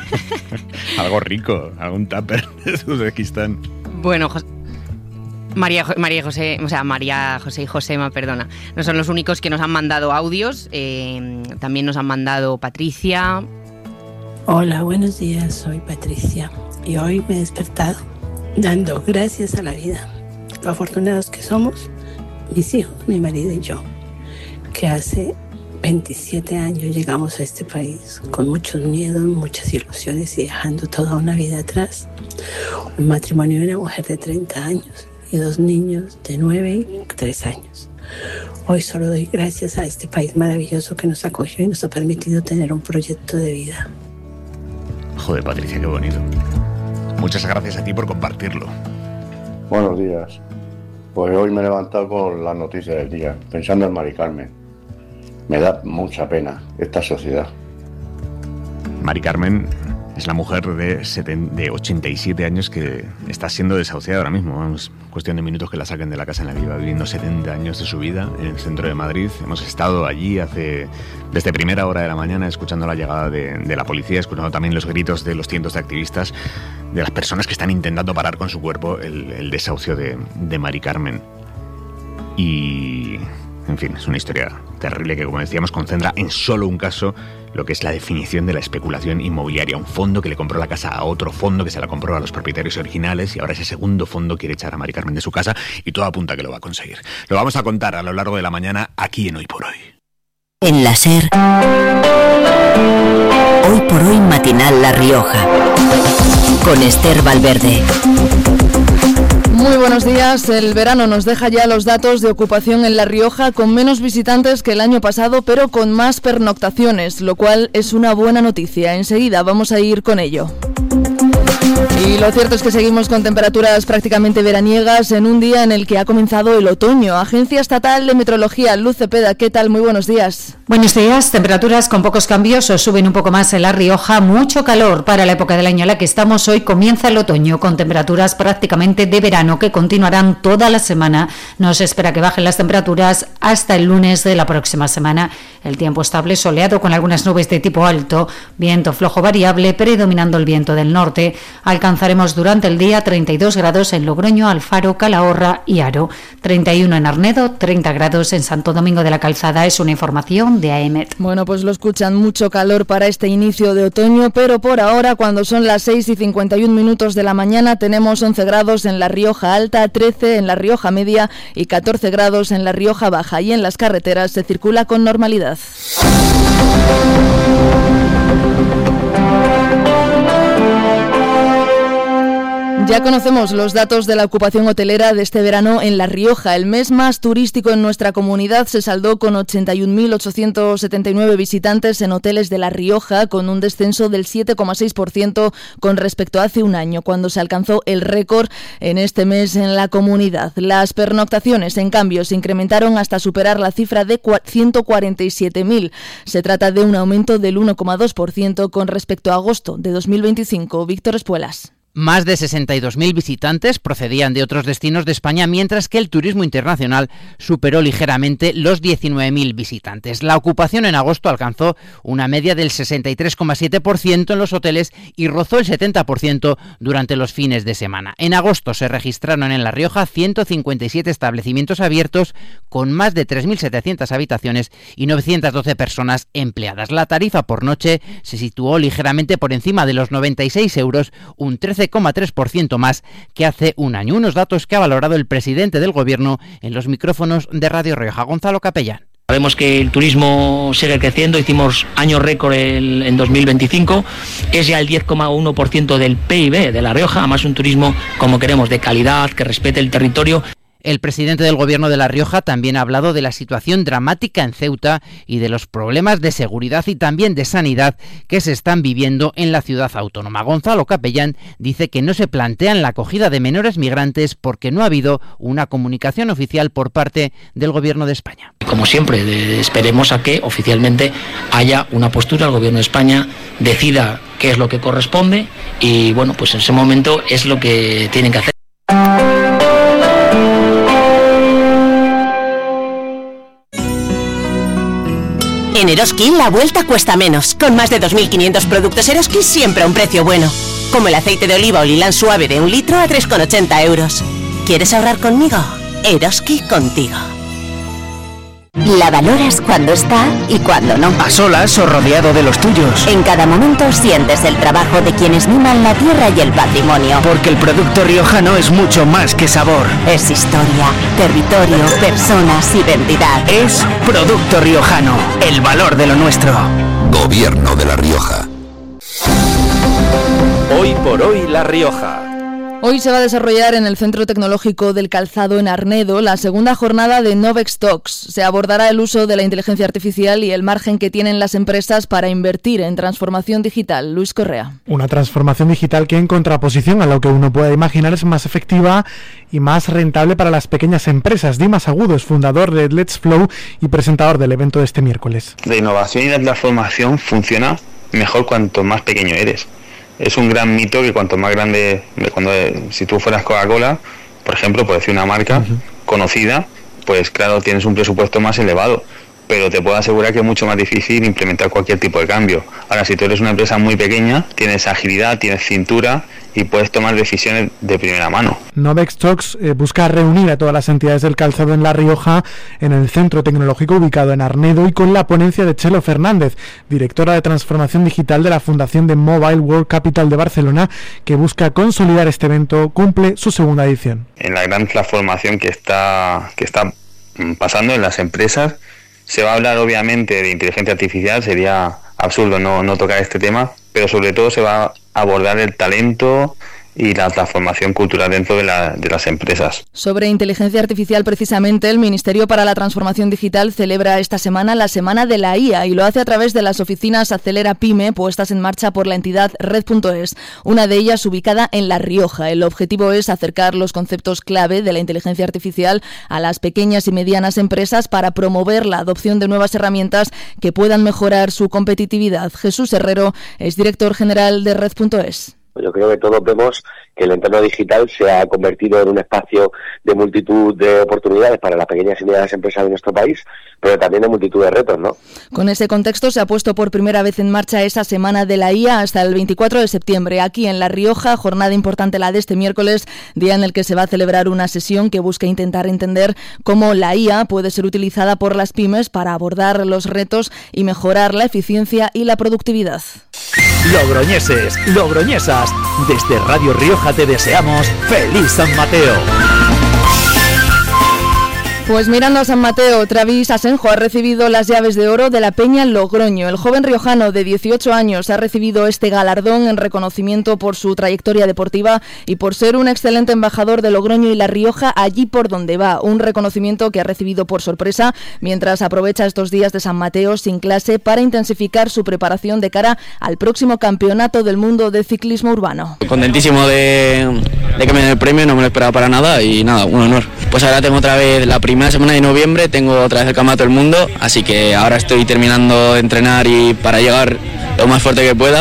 Algo rico, algún tupper de Uzbekistán. Bueno, María José y Josema, perdona, no son los únicos que nos han mandado audios, también nos han mandado Patricia. Hola, buenos días, soy Patricia y hoy me he despertado dando gracias a la vida. Lo afortunados que somos, mis hijos, mi marido y yo, que hace 27 años llegamos a este país con muchos miedos, muchas ilusiones y dejando toda una vida atrás. Un matrimonio de una mujer de 30 años y 2 niños de 9 y 3 años. Hoy solo doy gracias a este país maravilloso que nos acogió y nos ha permitido tener un proyecto de vida. Joder, Patricia, qué bonito. Muchas gracias a ti por compartirlo. Buenos días. Pues hoy me he levantado con las noticias del día, pensando en Mari Carmen. Me da mucha pena esta sociedad. Mari Carmen es la mujer de 87 años que está siendo desahuciada ahora mismo. Es cuestión de minutos que la saquen de la casa en la que iba viviendo 70 años de su vida en el centro de Madrid. Hemos estado allí desde primera hora de la mañana escuchando la llegada de la policía, escuchando también los gritos de los cientos de activistas, de las personas que están intentando parar con su cuerpo el desahucio de Mari Carmen. Y, en fin, es una historia terrible que, como decíamos, concentra en solo un caso lo que es la definición de la especulación inmobiliaria. Un fondo que le compró la casa a otro fondo que se la compró a los propietarios originales y ahora ese segundo fondo quiere echar a Mari Carmen de su casa y todo apunta a que lo va a conseguir. Lo vamos a contar a lo largo de la mañana aquí en Hoy por Hoy. En la SER, Hoy por Hoy matinal La Rioja, con Esther Valverde. Muy buenos días. El verano nos deja ya los datos de ocupación en La Rioja con menos visitantes que el año pasado, pero con más pernoctaciones, lo cual es una buena noticia. Enseguida vamos a ir con ello. Y lo cierto es que seguimos con temperaturas prácticamente veraniegas en un día en el que ha comenzado el otoño. Agencia Estatal de Meteorología, Luz Cepeda, ¿qué tal? Muy buenos días. Buenos días. Temperaturas con pocos cambios o suben un poco más en La Rioja. Mucho calor para la época del año en la que estamos hoy. Comienza el otoño con temperaturas prácticamente de verano que continuarán toda la semana. No se espera que bajen las temperaturas hasta el lunes de la próxima semana. El tiempo estable, soleado con algunas nubes de tipo alto, viento flojo variable, predominando el viento del norte. Alcanzaremos durante el día 32 grados en Logroño, Alfaro, Calahorra y Haro, 31 en Arnedo, 30 grados en Santo Domingo de la Calzada. Es una información de AEMET. Bueno, pues lo escuchan, mucho calor para este inicio de otoño, pero por ahora, cuando son las 6:51 de la mañana, tenemos 11 grados en La Rioja Alta, 13 en La Rioja Media y 14 grados en La Rioja Baja, y en las carreteras se circula con normalidad. Ya conocemos los datos de la ocupación hotelera de este verano en La Rioja. El mes más turístico en nuestra comunidad se saldó con 81.879 visitantes en hoteles de La Rioja, con un descenso del 7,6% con respecto a hace un año, cuando se alcanzó el récord en este mes en la comunidad. Las pernoctaciones, en cambio, se incrementaron hasta superar la cifra de 147.000. Se trata de un aumento del 1,2% con respecto a agosto de 2025. Víctor Espuelas. Más de 62.000 visitantes procedían de otros destinos de España, mientras que el turismo internacional superó ligeramente los 19.000 visitantes. La ocupación en agosto alcanzó una media del 63,7% en los hoteles y rozó el 70% durante los fines de semana. En agosto se registraron en La Rioja 157 establecimientos abiertos con más de 3.700 habitaciones y 912 personas empleadas. La tarifa por noche se situó ligeramente por encima de los 96 euros, un 13,3% más que hace un año. Unos datos que ha valorado el presidente del Gobierno en los micrófonos de Radio Rioja, Gonzalo Capellán. Sabemos que el turismo sigue creciendo, hicimos año récord en 2025, es ya el 10,1% del PIB de La Rioja, además un turismo como queremos, de calidad, que respete el territorio. El presidente del Gobierno de La Rioja también ha hablado de la situación dramática en Ceuta y de los problemas de seguridad y también de sanidad que se están viviendo en la ciudad autónoma. Gonzalo Capellán dice que no se plantean la acogida de menores migrantes porque no ha habido una comunicación oficial por parte del Gobierno de España. Como siempre, esperemos a que oficialmente haya una postura, el Gobierno de España decida qué es lo que corresponde y bueno, pues en ese momento es lo que tienen que hacer. En Eroski la vuelta cuesta menos. Con más de 2.500 productos Eroski siempre a un precio bueno. Como el aceite de oliva o Lilán suave de 1 litro a 3,80 euros. ¿Quieres ahorrar conmigo? Eroski contigo. La valoras cuando está y cuando no. A solas o rodeado de los tuyos. En cada momento sientes el trabajo de quienes miman la tierra y el patrimonio. Porque el producto riojano es mucho más que sabor. Es historia, territorio, personas, identidad. Es producto riojano, el valor de lo nuestro. Gobierno de La Rioja. Hoy por hoy La Rioja. Hoy se va a desarrollar en el Centro Tecnológico del Calzado en Arnedo la segunda jornada de Novex Talks. Se abordará el uso de la inteligencia artificial y el margen que tienen las empresas para invertir en transformación digital. Luis Correa. Una transformación digital que, en contraposición a lo que uno pueda imaginar, es más efectiva y más rentable para las pequeñas empresas. Dimas Agudo es fundador de Let's Flow y presentador del evento de este miércoles. La innovación y la transformación funciona mejor cuanto más pequeño eres. Es un gran mito que cuanto más grande, si tú fueras Coca-Cola, por ejemplo, por decir una marca conocida, pues claro, tienes un presupuesto más elevado, pero te puedo asegurar que es mucho más difícil implementar cualquier tipo de cambio. Ahora, si tú eres una empresa muy pequeña, tienes agilidad, tienes cintura y puedes tomar decisiones de primera mano. Novex Talks busca reunir a todas las entidades del calzado en La Rioja en el centro tecnológico ubicado en Arnedo y con la ponencia de Chelo Fernández, directora de transformación digital de la Fundación de Mobile World Capital de Barcelona, que busca consolidar este evento. Cumple su segunda edición. En la gran transformación que está pasando en las empresas, se va a hablar obviamente de inteligencia artificial, sería absurdo no tocar este tema, pero sobre todo se va a abordar el talento y la transformación cultural dentro de las empresas. Sobre inteligencia artificial, precisamente, el Ministerio para la Transformación Digital celebra esta semana la Semana de la IA y lo hace a través de las oficinas Acelera Pyme puestas en marcha por la entidad Red.es, una de ellas ubicada en La Rioja. El objetivo es acercar los conceptos clave de la inteligencia artificial a las pequeñas y medianas empresas para promover la adopción de nuevas herramientas que puedan mejorar su competitividad. Jesús Herrero es director general de Red.es. Yo creo que todos vemos que el entorno digital se ha convertido en un espacio de multitud de oportunidades para las pequeñas y medianas empresas de nuestro país, pero también de multitud de retos, ¿no? Con ese contexto se ha puesto por primera vez en marcha esa Semana de la IA hasta el 24 de septiembre. Aquí en La Rioja, jornada importante la de este miércoles, día en el que se va a celebrar una sesión que busca intentar entender cómo la IA puede ser utilizada por las pymes para abordar los retos y mejorar la eficiencia y la productividad. Logroñeses, logroñesas, desde Radio Rioja te deseamos ¡Feliz San Mateo! Pues mirando a San Mateo, Travis Asenjo ha recibido las llaves de oro de la Peña Logroño. El joven riojano de 18 años ha recibido este galardón en reconocimiento por su trayectoria deportiva y por ser un excelente embajador de Logroño y La Rioja allí por donde va. Un reconocimiento que ha recibido por sorpresa mientras aprovecha estos días de San Mateo sin clase para intensificar su preparación de cara al próximo Campeonato del Mundo de Ciclismo Urbano. Contentísimo de que me den el premio, no me lo esperaba para nada y nada, un honor. Pues ahora tengo otra vez la primera semana de noviembre, tengo otra vez el Campeonato del Mundo, así que ahora estoy terminando de entrenar y para llegar lo más fuerte que pueda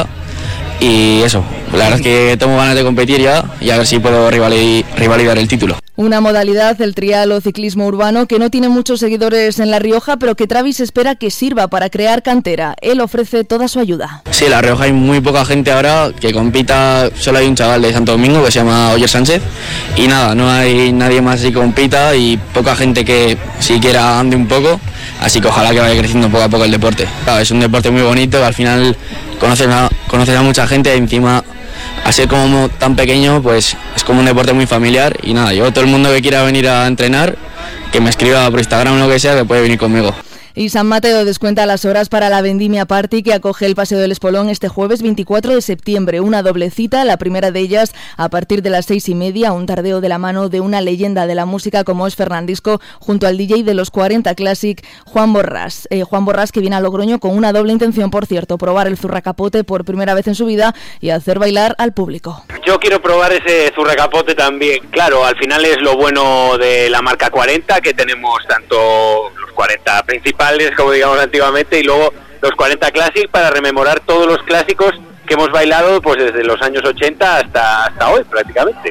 y eso, la verdad es que tengo ganas de competir ya y a ver si puedo rivalizar el título. Una modalidad, el trial o ciclismo urbano, que no tiene muchos seguidores en La Rioja, pero que Travis espera que sirva para crear cantera. Él ofrece toda su ayuda. Sí, en La Rioja hay muy poca gente ahora que compita, solo hay un chaval de Santo Domingo que se llama Oyer Sánchez y nada, no hay nadie más que compita y poca gente que siquiera ande un poco, así que ojalá que vaya creciendo poco a poco el deporte. Claro, es un deporte muy bonito, que al final conoces a mucha gente y encima, al ser como tan pequeño, pues es como un deporte muy familiar y nada, yo a todo el mundo que quiera venir a entrenar, que me escriba por Instagram o lo que sea, que puede venir conmigo. Y San Mateo descuenta las horas para la Vendimia Party que acoge el Paseo del Espolón este jueves 24 de septiembre. Una doble cita, la primera de ellas a partir de las 6:30, un tardeo de la mano de una leyenda de la música como es Fernandisco, junto al DJ de los 40 Classic, Juan Borrás. Juan Borrás, que viene a Logroño con una doble intención, por cierto, probar el zurracapote por primera vez en su vida y hacer bailar al público. Yo quiero probar ese zurracapote también. Claro, al final es lo bueno de la marca 40, que tenemos tanto los 40 principales, como digamos antiguamente, y luego los 40 Classic para rememorar todos los clásicos que hemos bailado pues desde los años 80 hasta hoy prácticamente.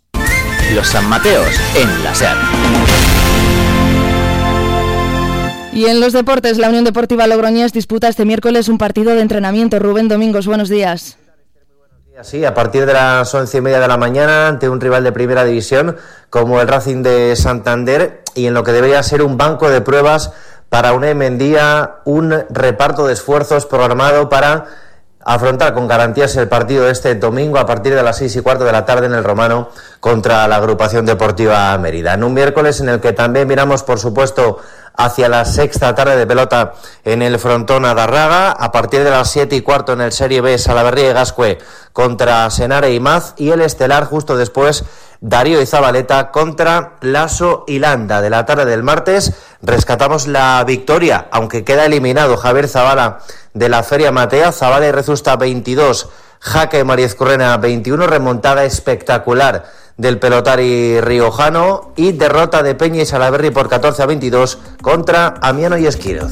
Los San Mateos en la SER. Y en los deportes, la Unión Deportiva Logroñés disputa este miércoles un partido de entrenamiento. Rubén Domingos, buenos días. Sí, a partir de las 11:30 de la mañana ante un rival de primera división como el Racing de Santander, y en lo que debería ser un banco de pruebas para Unai Mendía, un reparto de esfuerzos programado para afrontar con garantías el partido este domingo a partir de las 6:15 de la tarde en el Romano contra la Agrupación Deportiva Mérida. En un miércoles en el que también miramos, por supuesto, hacia la sexta tarde de pelota en el frontón Adarraga, a partir de las 7:15 en el Serie B Salaberría y Gascue contra Senare y Maz, y el estelar justo después Darío y Zabaleta contra Lasso y Landa. De la tarde del martes rescatamos la victoria, aunque queda eliminado Javier Zabala de la Feria Matea. Zabala y Rezusta 22, Jaque Mariez Correna 21, remontada espectacular del pelotari riojano, y derrota de Peña y Salaberry por 14-22 contra Amiano y Esquiroz.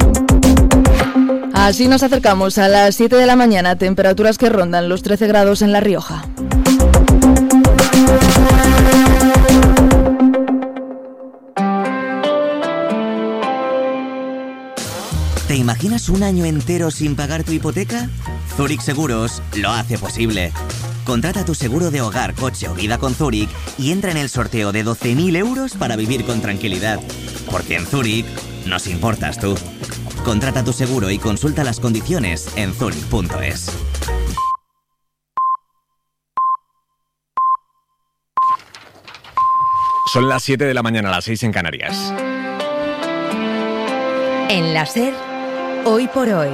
Así nos acercamos a las 7 de la mañana, temperaturas que rondan los 13 grados en La Rioja. ¿Te imaginas un año entero sin pagar tu hipoteca? Zurich Seguros lo hace posible. Contrata tu seguro de hogar, coche o vida con Zurich y entra en el sorteo de 12.000 euros para vivir con tranquilidad. Porque en Zurich nos importas tú. Contrata tu seguro y consulta las condiciones en zurich.es. Son las 7 de la mañana, las 6 en Canarias. En la SER, hoy por hoy,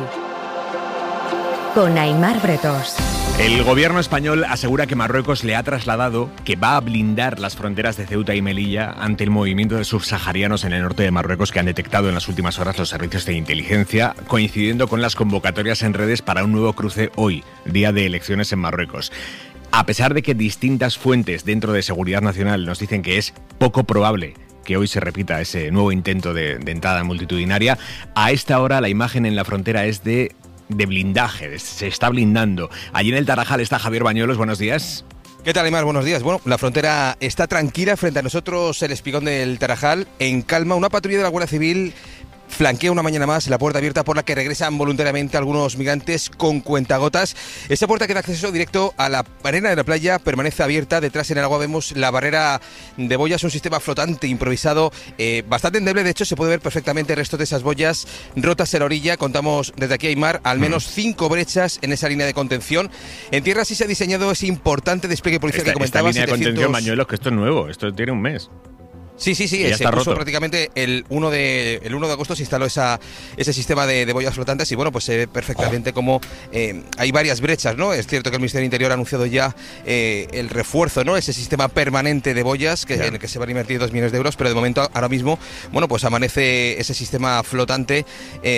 con Aimar Bretos. El gobierno español asegura que Marruecos le ha trasladado que va a blindar las fronteras de Ceuta y Melilla ante el movimiento de subsaharianos en el norte de Marruecos que han detectado en las últimas horas los servicios de inteligencia, coincidiendo con las convocatorias en redes para un nuevo cruce hoy, día de elecciones en Marruecos. A pesar de que distintas fuentes dentro de Seguridad Nacional nos dicen que es poco probable que hoy se repita ese nuevo intento de entrada multitudinaria, a esta hora la imagen en la frontera es de blindaje, se está blindando. Allí en el Tarajal está Javier Bañuelos, buenos días. ¿Qué tal, Aymar? Buenos días. Bueno, la frontera está tranquila, frente a nosotros el espigón del Tarajal, en calma. Una patrulla de la Guardia Civil flanquea una mañana más la puerta abierta por la que regresan voluntariamente algunos migrantes con cuentagotas. Esa puerta que da acceso directo a la arena de la playa permanece abierta. Detrás en el agua vemos la barrera de boyas, un sistema flotante improvisado bastante endeble. De hecho, se puede ver perfectamente el resto de esas boyas rotas en la orilla. Contamos desde aquí, Aymar, al menos 5 brechas en esa línea de contención. En tierra sí se ha diseñado ese importante despliegue policial que comentabas. Esta línea de contención, Bañuelos, que esto es nuevo, esto tiene un mes. Sí, se puso prácticamente el 1 de agosto se instaló ese sistema de boyas flotantes y bueno, pues se ve perfectamente cómo hay varias brechas, ¿no? Es cierto que el Ministerio del Interior ha anunciado ya el refuerzo, ¿no? Ese sistema permanente de boyas en el que se van a invertir 2 millones de euros, pero de momento, ahora mismo, bueno, pues amanece ese sistema flotante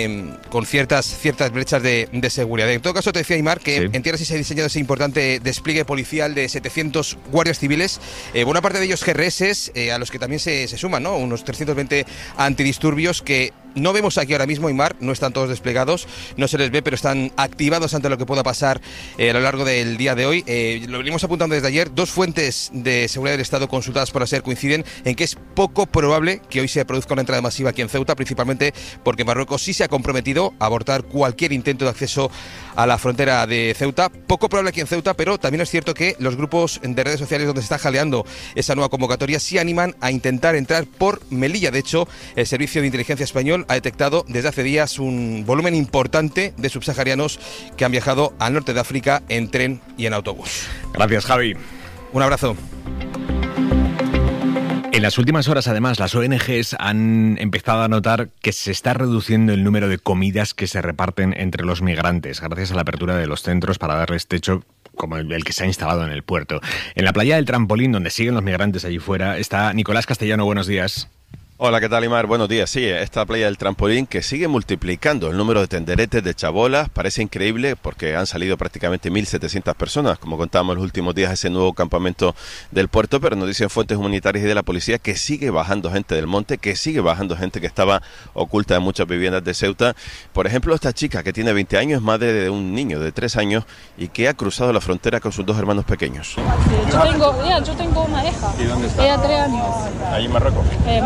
con ciertas brechas de seguridad. En todo caso, te decía, Aymar, que en tierra sí se ha diseñado ese importante despliegue policial de 700 guardias civiles, buena parte de ellos GRS, a los que también se suman, ¿no? Unos 320 antidisturbios que no vemos aquí ahora mismo, Aymar, no están todos desplegados, no se les ve, pero están activados ante lo que pueda pasar a lo largo del día de hoy. Lo venimos apuntando desde ayer. 2 fuentes de seguridad del Estado consultadas por la SER coinciden en que es poco probable que hoy se produzca una entrada masiva aquí en Ceuta, principalmente porque Marruecos sí se ha comprometido a abortar cualquier intento de acceso a la frontera de Ceuta. Poco probable aquí en Ceuta, pero también es cierto que los grupos de redes sociales donde se está jaleando esa nueva convocatoria sí animan a intentar entrar por Melilla. De hecho, el Servicio de Inteligencia Español ha detectado desde hace días un volumen importante de subsaharianos que han viajado al norte de África en tren y en autobús. Gracias, Javi. Un abrazo. En las últimas horas, además, las ONGs han empezado a notar que se está reduciendo el número de comidas que se reparten entre los migrantes, gracias a la apertura de los centros para darles techo como el que se ha instalado en el puerto. En la playa del Trampolín, donde siguen los migrantes allí fuera, está Nicolás Castellano. Buenos días. Hola, ¿qué tal, Aymar? Buenos días. Sí, esta playa del Trampolín que sigue multiplicando el número de tenderetes, de chabolas, parece increíble porque han salido prácticamente 1.700 personas, como contábamos los últimos días, ese nuevo campamento del puerto, pero nos dicen fuentes humanitarias y de la policía que sigue bajando gente del monte, que sigue bajando gente que estaba oculta en muchas viviendas de Ceuta. Por ejemplo, esta chica que tiene 20 años, madre de un niño de 3 años y que ha cruzado la frontera con sus 2 hermanos pequeños. Yo tengo una hija. ¿Y dónde está? Ella 3 años. ¿Ahí en Marruecos? En Marruecos.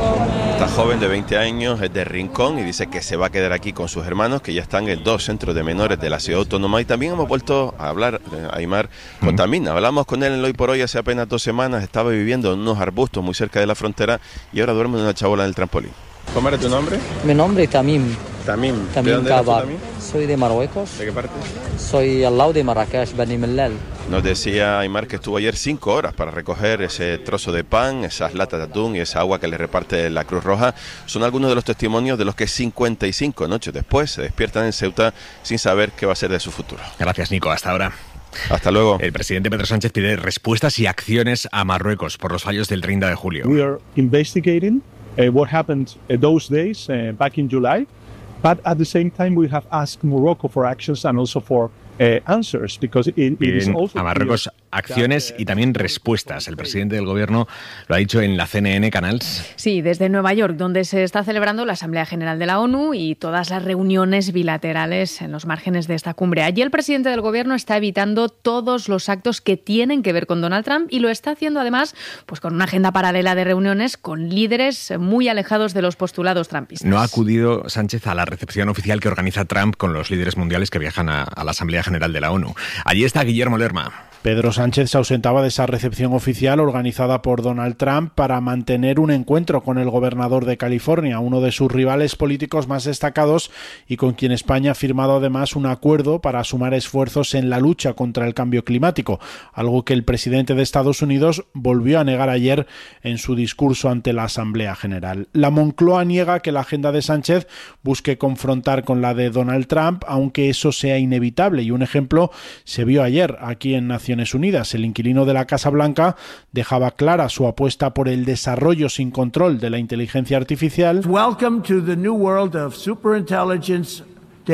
Esta joven de 20 años es de Rincón y dice que se va a quedar aquí con sus hermanos, que ya están en 2 centros de menores de la ciudad autónoma. Y también hemos vuelto a hablar, Aymar, con Tamín. Hablamos con él en el Hoy por Hoy hace apenas 2 semanas. Estaba viviendo en unos arbustos muy cerca de la frontera y ahora duerme en una chabola en el trampolín. ¿Cómo era tu nombre? Mi nombre es Tamim. Tamim. ¿De dónde eres tú, Tamim? Soy de Marruecos. ¿De qué parte? Soy al lado de Marrakech, Beni Mellal. Nos decía Aymar que estuvo ayer 5 horas para recoger ese trozo de pan, esas latas de atún y esa agua que le reparte la Cruz Roja. Son algunos de los testimonios de los que 55 noches después se despiertan en Ceuta sin saber qué va a ser de su futuro. Gracias, Nico. Hasta ahora. Hasta luego. El presidente Pedro Sánchez pide respuestas y acciones a Marruecos por los fallos del 30 de julio. We are investigating what happened those days back in July, but at the same time we have asked Morocco for actions and also for answers, because it is also a Marruecos acciones y también respuestas. El presidente del gobierno lo ha dicho en la CNN Canals. Sí, desde Nueva York, donde se está celebrando la Asamblea General de la ONU y todas las reuniones bilaterales en los márgenes de esta cumbre. Allí el presidente del gobierno está evitando todos los actos que tienen que ver con Donald Trump y lo está haciendo además pues con una agenda paralela de reuniones con líderes muy alejados de los postulados trumpistas. No ha acudido Sánchez a la recepción oficial que organiza Trump con los líderes mundiales que viajan a la Asamblea General de la ONU. Allí está Guillermo Lerma. Pedro Sánchez se ausentaba de esa recepción oficial organizada por Donald Trump para mantener un encuentro con el gobernador de California, uno de sus rivales políticos más destacados y con quien España ha firmado además un acuerdo para sumar esfuerzos en la lucha contra el cambio climático, algo que el presidente de Estados Unidos volvió a negar ayer en su discurso ante la Asamblea General. La Moncloa niega que la agenda de Sánchez busque confrontar con la de Donald Trump, aunque eso sea inevitable, y un ejemplo se vio ayer aquí en Naciones Unidas. El inquilino de la Casa Blanca dejaba clara su apuesta por el desarrollo sin control de la inteligencia artificial. Welcome to the new world of superintelligence.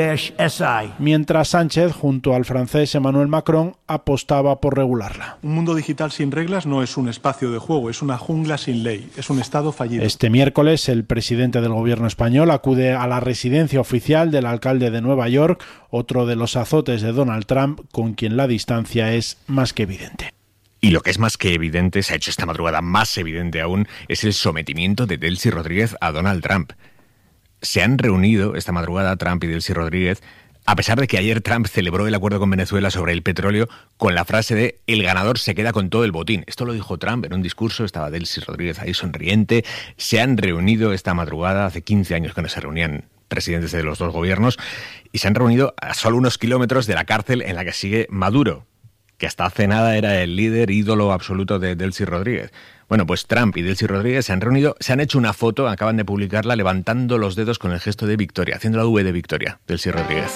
Mientras Sánchez, junto al francés Emmanuel Macron, apostaba por regularla. Un mundo digital sin reglas no es un espacio de juego, es una jungla sin ley, es un estado fallido. Este miércoles, el presidente del gobierno español acude a la residencia oficial del alcalde de Nueva York, otro de los azotes de Donald Trump, con quien la distancia es más que evidente. Y lo que es más que evidente, se ha hecho esta madrugada más evidente aún, es el sometimiento de Delcy Rodríguez a Donald Trump. Se han reunido esta madrugada Trump y Delcy Rodríguez, a pesar de que ayer Trump celebró el acuerdo con Venezuela sobre el petróleo con la frase de «el ganador se queda con todo el botín». Esto lo dijo Trump en un discurso, estaba Delcy Rodríguez ahí sonriente. Se han reunido esta madrugada, hace 15 años que no se reunían presidentes de los dos gobiernos, y se han reunido a solo unos kilómetros de la cárcel en la que sigue Maduro, que hasta hace nada era el líder ídolo absoluto de Delcy Rodríguez. Bueno, pues Trump y Delcy Rodríguez se han reunido, se han hecho una foto, acaban de publicarla, levantando los dedos con el gesto de victoria, haciendo la V de victoria, Delcy Rodríguez.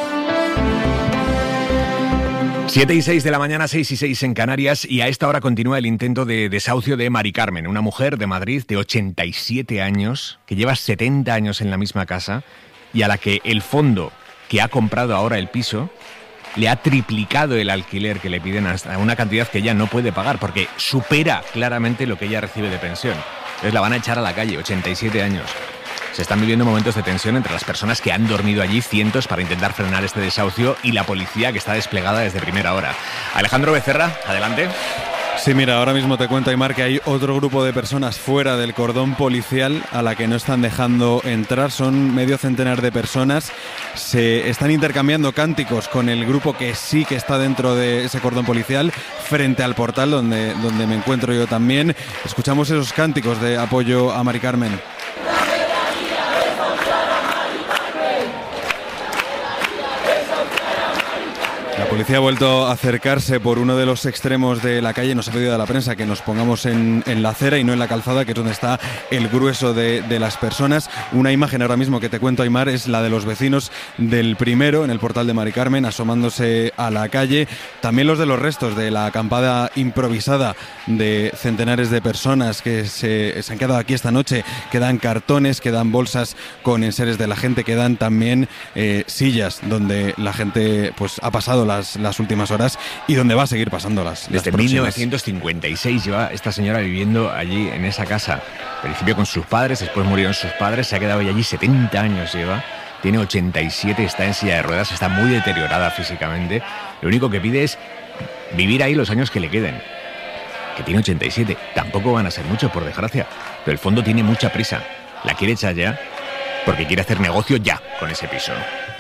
7:06 de la mañana, 6:06 en Canarias, y a esta hora continúa el intento de desahucio de Mari Carmen, una mujer de Madrid de 87 años, que lleva 70 años en la misma casa, y a la que el fondo que ha comprado ahora el piso le ha triplicado el alquiler que le piden hasta una cantidad que ella no puede pagar porque supera claramente lo que ella recibe de pensión. Entonces la van a echar a la calle, 87 años. Se están viviendo momentos de tensión entre las personas que han dormido allí, cientos, para intentar frenar este desahucio, y la policía que está desplegada desde primera hora. Alejandro Becerra, adelante. Sí, mira, ahora mismo te cuento, Aymar, que hay otro grupo de personas fuera del cordón policial a la que no están dejando entrar. Son medio centenar de personas. Se están intercambiando cánticos con el grupo que sí que está dentro de ese cordón policial, frente al portal donde me encuentro yo también. Escuchamos esos cánticos de apoyo a Mari Carmen. La policía ha vuelto a acercarse por uno de los extremos de la calle. Nos ha pedido a la prensa que nos pongamos en la acera y no en la calzada, que es donde está el grueso de las personas. Una imagen ahora mismo que te cuento, Aymar, es la de los vecinos del primero, en el portal de Mari Carmen, asomándose a la calle. También los de los restos de la acampada improvisada de centenares de personas que se han quedado aquí esta noche. Quedan cartones, quedan bolsas con enseres de la gente, quedan también sillas donde la gente pues ha pasado las últimas horas y donde va a seguir pasándolas. Desde 1956 lleva esta señora viviendo allí en esa casa. Al principio con sus padres, después murieron sus padres, se ha quedado allí 70 años lleva. Tiene 87, está en silla de ruedas, está muy deteriorada físicamente. Lo único que pide es vivir ahí los años que le queden. que tiene 87. Tampoco van a ser muchos, por desgracia. Pero el fondo tiene mucha prisa. La quiere echar ya, porque quiere hacer negocio ya con ese piso.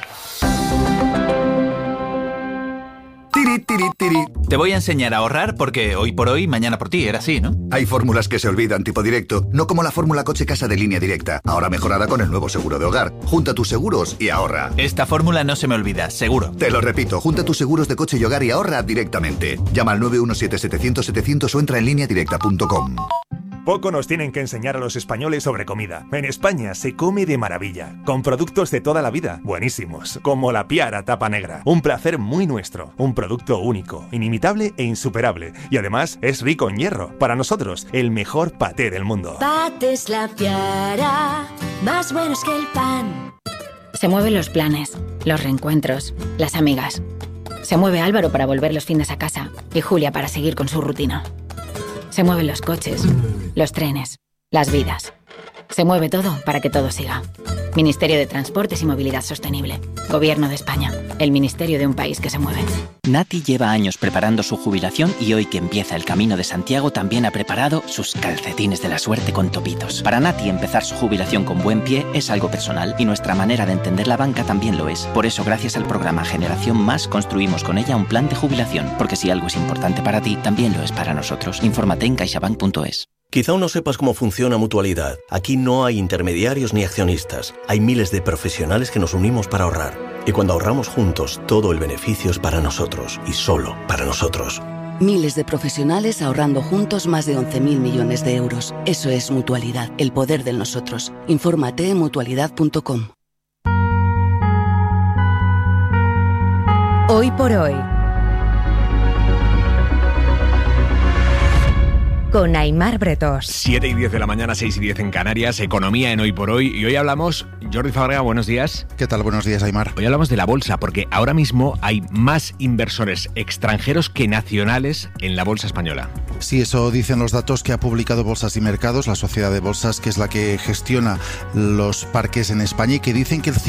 Tiri, tiri, tiri. Te voy a enseñar a ahorrar porque hoy por hoy, mañana por ti, era así, ¿no? Hay fórmulas que se olvidan tipo directo, no como la fórmula coche-casa de Línea Directa, ahora mejorada con el nuevo seguro de hogar. Junta tus seguros y ahorra. Esta fórmula no se me olvida, seguro. Te lo repito, junta tus seguros de coche y hogar y ahorra directamente. Llama al 917-700-700 o entra en lineadirecta.com. Poco nos tienen que enseñar a los españoles sobre comida. En España se come de maravilla, con productos de toda la vida, buenísimos, como la Piara Tapa Negra. Un placer muy nuestro, un producto único, inimitable e insuperable. Y además es rico en hierro. Para nosotros, el mejor paté del mundo. Patés La Piara, más buenos que el pan. Se mueven los planes, los reencuentros, las amigas. Se mueve Álvaro para volver los fines a casa y Julia para seguir con su rutina. Se mueven los coches, los trenes, las vidas. Se mueve todo para que todo siga. Ministerio de Transportes y Movilidad Sostenible. Gobierno de España. El ministerio de un país que se mueve. Nati lleva años preparando su jubilación y hoy que empieza el Camino de Santiago también ha preparado sus calcetines de la suerte con topitos. Para Nati empezar su jubilación con buen pie es algo personal y nuestra manera de entender la banca también lo es. Por eso gracias al programa Generación Más construimos con ella un plan de jubilación, porque si algo es importante para ti, también lo es para nosotros. Infórmate en caixabank.es. Quizá aún no sepas cómo funciona Mutualidad. Aquí no hay intermediarios ni accionistas. Hay miles de profesionales que nos unimos para ahorrar. Y cuando ahorramos juntos, todo el beneficio es para nosotros y solo para nosotros. Miles de profesionales ahorrando juntos más de 11.000 millones de euros. Eso es Mutualidad, el poder del nosotros. Infórmate en mutualidad.com. Hoy por hoy. Con Aimar Bretós. 7:10 de la mañana, 6:10 en Canarias, economía en Hoy por Hoy. Y hoy hablamos, Jordi Fábrega, buenos días. ¿Qué tal? Buenos días, Aimar. Hoy hablamos de la bolsa, porque ahora mismo hay más inversores extranjeros que nacionales en la bolsa española. Sí, eso dicen los datos que ha publicado Bolsas y Mercados, la sociedad de bolsas, que es la que gestiona los parques en España, y que dicen que el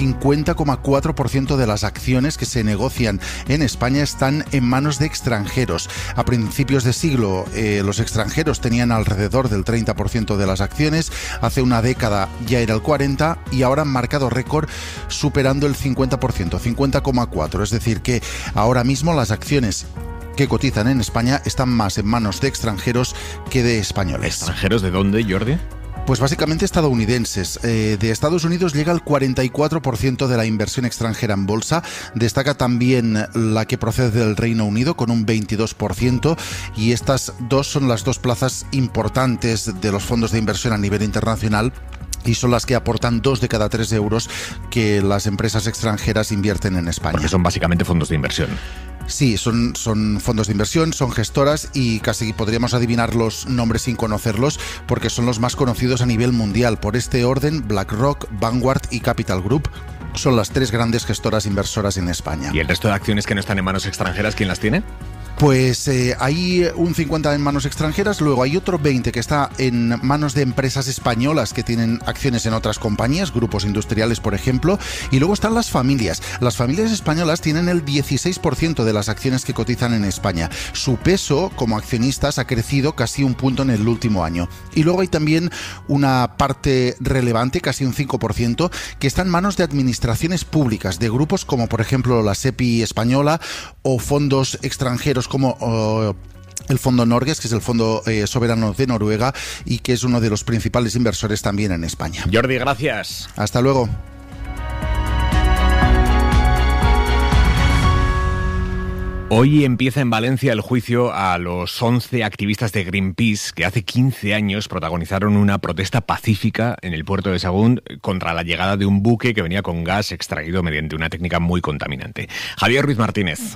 50,4% de las acciones que se negocian en España están en manos de extranjeros. A principios de siglo, los extranjeros tenían alrededor del 30% de las acciones, hace una década ya era el 40% y ahora han marcado récord superando el 50%, 50,4%. Es decir que ahora mismo las acciones que cotizan en España están más en manos de extranjeros que de españoles. ¿Extranjeros de dónde, Jordi? Pues básicamente estadounidenses. De Estados Unidos llega el 44% de la inversión extranjera en bolsa. Destaca también la que procede del Reino Unido con un 22%, y estas dos son las dos plazas importantes de los fondos de inversión a nivel internacional y son las que aportan 2 de cada 3 euros que las empresas extranjeras invierten en España. Porque son básicamente fondos de inversión. Sí, son fondos de inversión, son gestoras y casi podríamos adivinar los nombres sin conocerlos porque son los más conocidos a nivel mundial. Por este orden, BlackRock, Vanguard y Capital Group son las 3 grandes gestoras inversoras en España. ¿Y el resto de acciones que no están en manos extranjeras, quién las tiene? Pues hay un 50 en manos extranjeras, luego hay otro 20 que está en manos de empresas españolas que tienen acciones en otras compañías, grupos industriales por ejemplo, y luego están las familias. Las familias españolas tienen el 16% de las acciones que cotizan en España. Su peso como accionistas ha crecido casi un punto en el último año. Y luego hay también una parte relevante, casi un 5%, que está en manos de administraciones públicas, de grupos como por ejemplo la SEPI española o fondos extranjeros como el Fondo Norges, que es el Fondo Soberano de Noruega y que es uno de los principales inversores también en España. Jordi, gracias. Hasta luego. Hoy empieza en Valencia el juicio a los 11 activistas de Greenpeace que hace 15 años protagonizaron una protesta pacífica en el puerto de Sahagún contra la llegada de un buque que venía con gas extraído mediante una técnica muy contaminante. Javier Ruiz Martínez.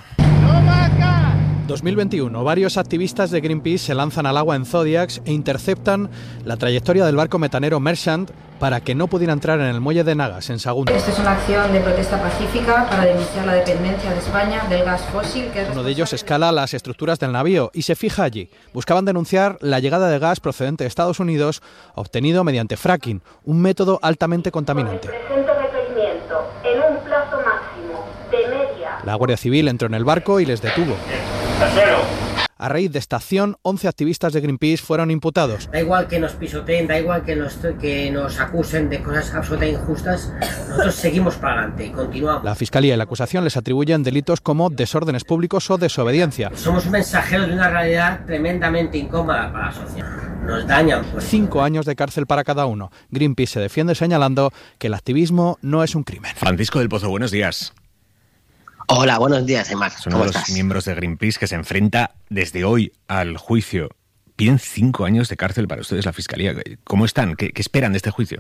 2021. Varios activistas de Greenpeace se lanzan al agua en Zodiacs e interceptan la trayectoria del barco metanero Merchant para que no pudiera entrar en el muelle de Nagas, en Sahagún. Esta es una acción de protesta pacífica para denunciar la dependencia de España del gas fósil. Uno de ellos escala las estructuras del navío y se fija allí. Buscaban denunciar la llegada de gas procedente de Estados Unidos obtenido mediante fracking, un método altamente contaminante. Presente requerimiento en un plazo máximo de media. La Guardia Civil entró en el barco y les detuvo. A raíz de esta acción, 11 activistas de Greenpeace fueron imputados. Da igual que nos pisoteen, da igual que nos acusen de cosas absolutamente injustas, nosotros seguimos para adelante y continuamos. La Fiscalía y la acusación les atribuyen delitos como desórdenes públicos o desobediencia. Somos mensajeros de una realidad tremendamente incómoda para la sociedad. Nos dañan. 5 años de cárcel para cada uno. Greenpeace se defiende señalando que el activismo no es un crimen. Francisco del Pozo, buenos días. Hola, buenos días, Aimar. Es uno de los miembros de Greenpeace que se enfrenta desde hoy al juicio. Piden 5 años de cárcel para ustedes, la Fiscalía. ¿Cómo están? ¿Qué esperan de este juicio?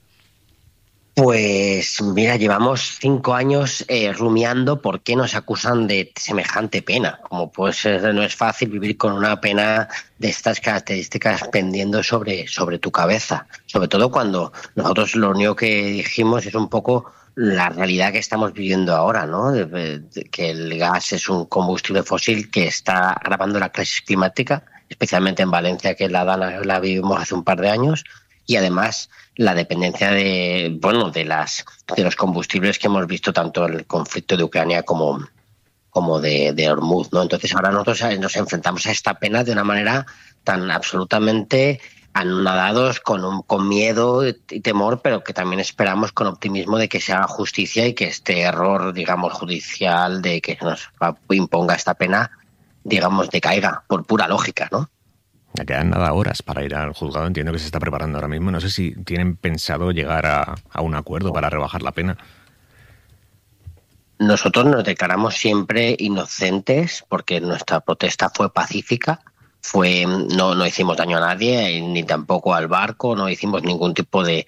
Pues mira, llevamos 5 años rumiando por qué nos acusan de semejante pena. Como pues no es fácil vivir con una pena de estas características pendiendo sobre tu cabeza. Sobre todo cuando nosotros lo único que dijimos es un poco la realidad que estamos viviendo ahora, ¿no? Que el gas es un combustible fósil que está agravando la crisis climática, especialmente en Valencia, que la vivimos hace un par de años. Y además la dependencia de los combustibles que hemos visto tanto en el conflicto de Ucrania como de Hormuz, ¿no? Entonces ahora nosotros nos enfrentamos a esta pena de una manera tan absolutamente anonadados, con miedo y temor, pero que también esperamos con optimismo de que se haga justicia y que este error, digamos, judicial de que nos imponga esta pena, digamos, decaiga por pura lógica, ¿no? Ya quedan nada horas para ir al juzgado, entiendo que se está preparando ahora mismo. No sé si tienen pensado llegar a un acuerdo para rebajar la pena. Nosotros nos declaramos siempre inocentes porque nuestra protesta fue pacífica. No hicimos daño a nadie, ni tampoco al barco, no hicimos ningún tipo de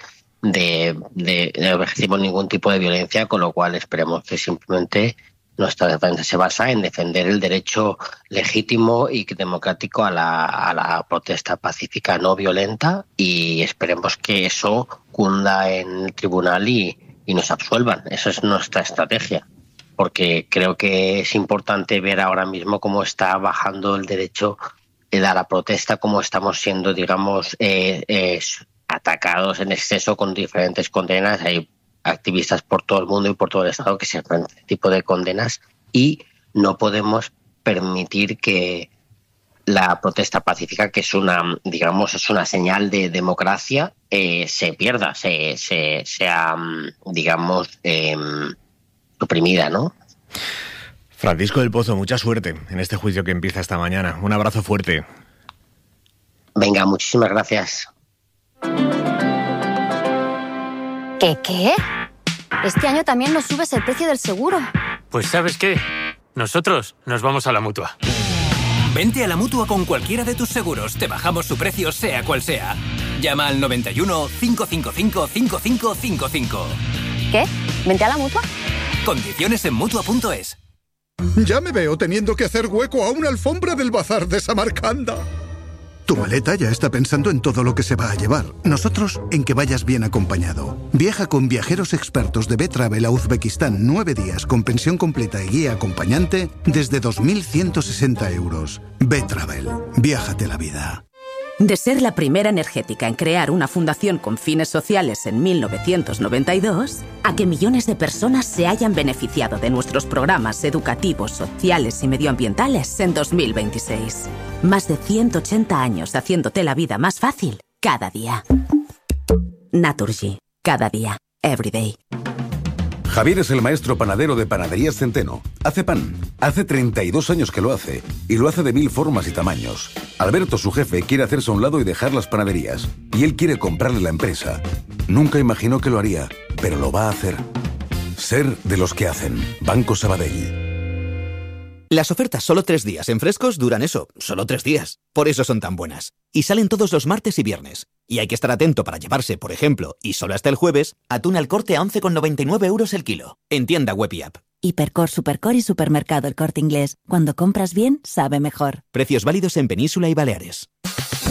violencia, con lo cual esperemos que simplemente nuestra defensa se basa en defender el derecho legítimo y democrático a la protesta pacífica no violenta, y esperemos que eso cunda en el tribunal y nos absuelvan. Esa es nuestra estrategia, porque creo que es importante ver ahora mismo cómo está bajando el derecho a la protesta, cómo estamos siendo, digamos, atacados en exceso con diferentes condenas. Hay activistas por todo el mundo y por todo el Estado que se enfrentan a este tipo de condenas, y no podemos permitir que la protesta pacífica, que es una señal de democracia, se pierda, sea digamos, suprimida, ¿no? Francisco del Pozo, mucha suerte en este juicio que empieza esta mañana. Un abrazo fuerte. Venga, muchísimas gracias. ¿Qué? Este año también nos subes el precio del seguro. Pues ¿sabes qué? Nosotros nos vamos a la Mutua. Vente a la Mutua con cualquiera de tus seguros. Te bajamos su precio sea cual sea. Llama al 91 555 5555. ¿Qué? ¿Vente a la Mutua? Condiciones en Mutua.es. Ya me veo teniendo que hacer hueco a una alfombra del bazar de Samarcanda. Tu maleta ya está pensando en todo lo que se va a llevar. Nosotros en que vayas bien acompañado. Viaja con viajeros expertos de B-Travel a Uzbekistán 9 días con pensión completa y guía acompañante desde 2.160 euros. B-Travel. Viájate la vida. De ser la primera energética en crear una fundación con fines sociales en 1992, a que millones de personas se hayan beneficiado de nuestros programas educativos, sociales y medioambientales en 2026. Más de 180 años haciéndote la vida más fácil cada día. Naturgy. Cada día. Every day. Javier es el maestro panadero de Panaderías Centeno. Hace pan. Hace 32 años que lo hace. Y lo hace de 1000 formas y tamaños. Alberto, su jefe, quiere hacerse a un lado y dejar las panaderías. Y él quiere comprarle la empresa. Nunca imaginó que lo haría, pero lo va a hacer. Ser de los que hacen. Banco Sabadell. Las ofertas solo 3 días en Frescos duran eso, solo 3 días. Por eso son tan buenas. Y salen todos los martes y viernes. Y hay que estar atento para llevarse, por ejemplo, y solo hasta el jueves, atún al Corte a 11,99 euros el kilo. En tienda web y app. Hipercor, Supercor y Supermercado El Corte Inglés. Cuando compras bien, sabe mejor. Precios válidos en Península y Baleares.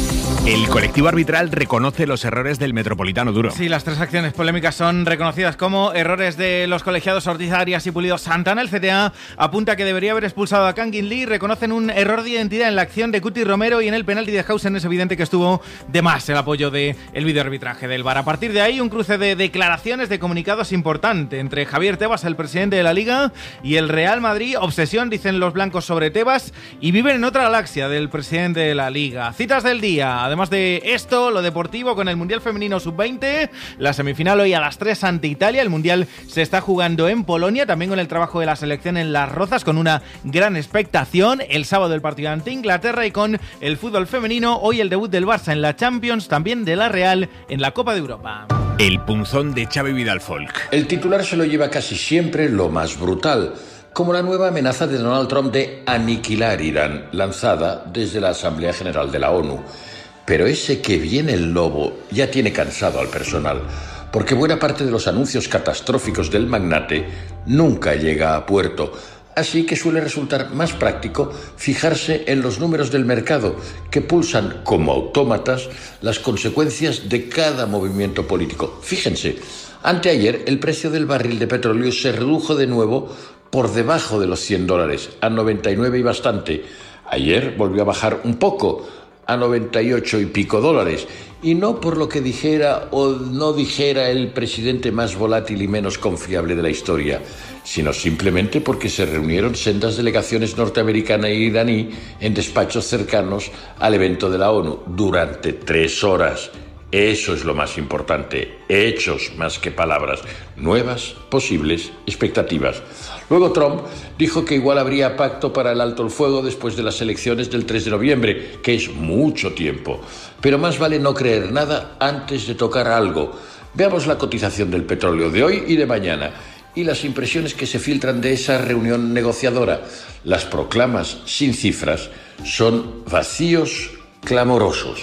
El colectivo arbitral reconoce los errores del Metropolitano Duro. Sí, las 3 acciones polémicas son reconocidas como errores de los colegiados Ortiz Arias y Pulido Santana. El CTA apunta que debería haber expulsado a Kangin Lee. Reconocen un error de identidad en la acción de Cuti Romero, y en el penalti de Hausen es evidente que estuvo de más el apoyo del videoarbitraje del VAR. A partir de ahí, un cruce de declaraciones, de comunicados importante entre Javier Tebas, el presidente de la Liga, y el Real Madrid. Obsesión, dicen los blancos, sobre Tebas, y viven en otra galaxia del presidente de la Liga. Citas del día. Además de esto, lo deportivo con el Mundial Femenino Sub-20, la semifinal hoy a las 3 ante Italia. El Mundial se está jugando en Polonia, también con el trabajo de la selección en Las Rozas, con una gran expectación. El sábado el partido ante Inglaterra, y con el fútbol femenino, hoy el debut del Barça en la Champions, también de la Real en la Copa de Europa. El punzón de Xavi Vidal Folk. El titular se lo lleva casi siempre lo más brutal, como la nueva amenaza de Donald Trump de aniquilar Irán, lanzada desde la Asamblea General de la ONU. Pero ese "que viene el lobo" ya tiene cansado al personal, porque buena parte de los anuncios catastróficos del magnate nunca llega a puerto. Así que suele resultar más práctico fijarse en los números del mercado, que pulsan como autómatas las consecuencias de cada movimiento político. Fíjense, anteayer el precio del barril de petróleo se redujo de nuevo por debajo de los $100, a 99 y bastante. Ayer volvió a bajar un poco, a 98 y pico dólares, y no por lo que dijera o no dijera el presidente más volátil y menos confiable de la historia, sino simplemente porque se reunieron sendas delegaciones norteamericana e iraní en despachos cercanos al evento de la ONU durante 3 horas. Eso es lo más importante, hechos más que palabras, nuevas, posibles expectativas. Luego Trump dijo que igual habría pacto para el alto el fuego después de las elecciones del 3 de noviembre, que es mucho tiempo. Pero más vale no creer nada antes de tocar algo. Veamos la cotización del petróleo de hoy y de mañana, y las impresiones que se filtran de esa reunión negociadora. Las proclamas sin cifras son vacíos clamorosos.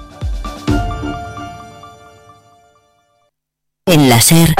En la SER,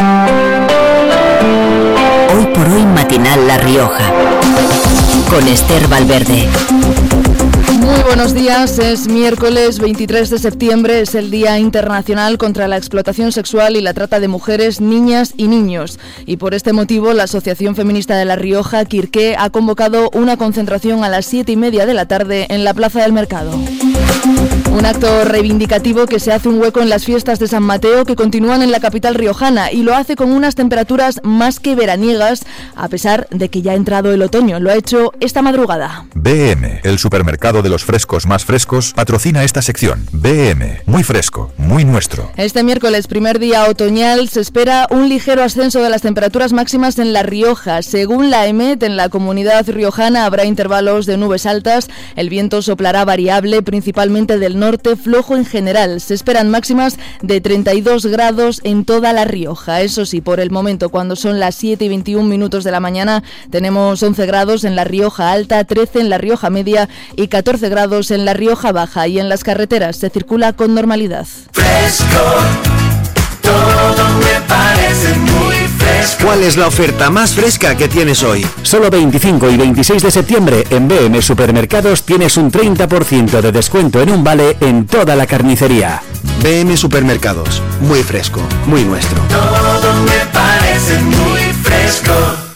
hoy por hoy matinal La Rioja, con Esther Valverde. Muy buenos días, es miércoles 23 de septiembre, es el Día Internacional contra la Explotación Sexual y la Trata de Mujeres, Niñas y Niños. Y por este motivo, la Asociación Feminista de La Rioja, Quirqué, ha convocado una concentración a las 7:30 de la tarde en la Plaza del Mercado. Un acto reivindicativo que se hace un hueco en las fiestas de San Mateo, que continúan en la capital riojana, y lo hace con unas temperaturas más que veraniegas, a pesar de que ya ha entrado el otoño. Lo ha hecho esta madrugada. BM, el supermercado de los frescos más frescos, patrocina esta sección. BM, muy fresco, muy nuestro. Este miércoles, primer día otoñal, se espera un ligero ascenso de las temperaturas máximas en La Rioja. Según la EMET, en la comunidad riojana habrá intervalos de nubes altas, el viento soplará variable, principalmente del norte, flojo en general. Se esperan máximas de 32 grados en toda La Rioja. Eso sí, por el momento, cuando son las 7:21 de la mañana, tenemos 11 grados en La Rioja Alta, 13 en La Rioja Media y 14 grados en La Rioja Baja. Y en las carreteras se circula con normalidad. Fresco, todo me parece muy fresco. ¿Cuál es la oferta más fresca que tienes hoy? Solo 25 y 26 de septiembre en BM Supermercados tienes un 30% de descuento en un vale en toda la carnicería. BM Supermercados, muy fresco, muy nuestro. Todo me parece muy fresco.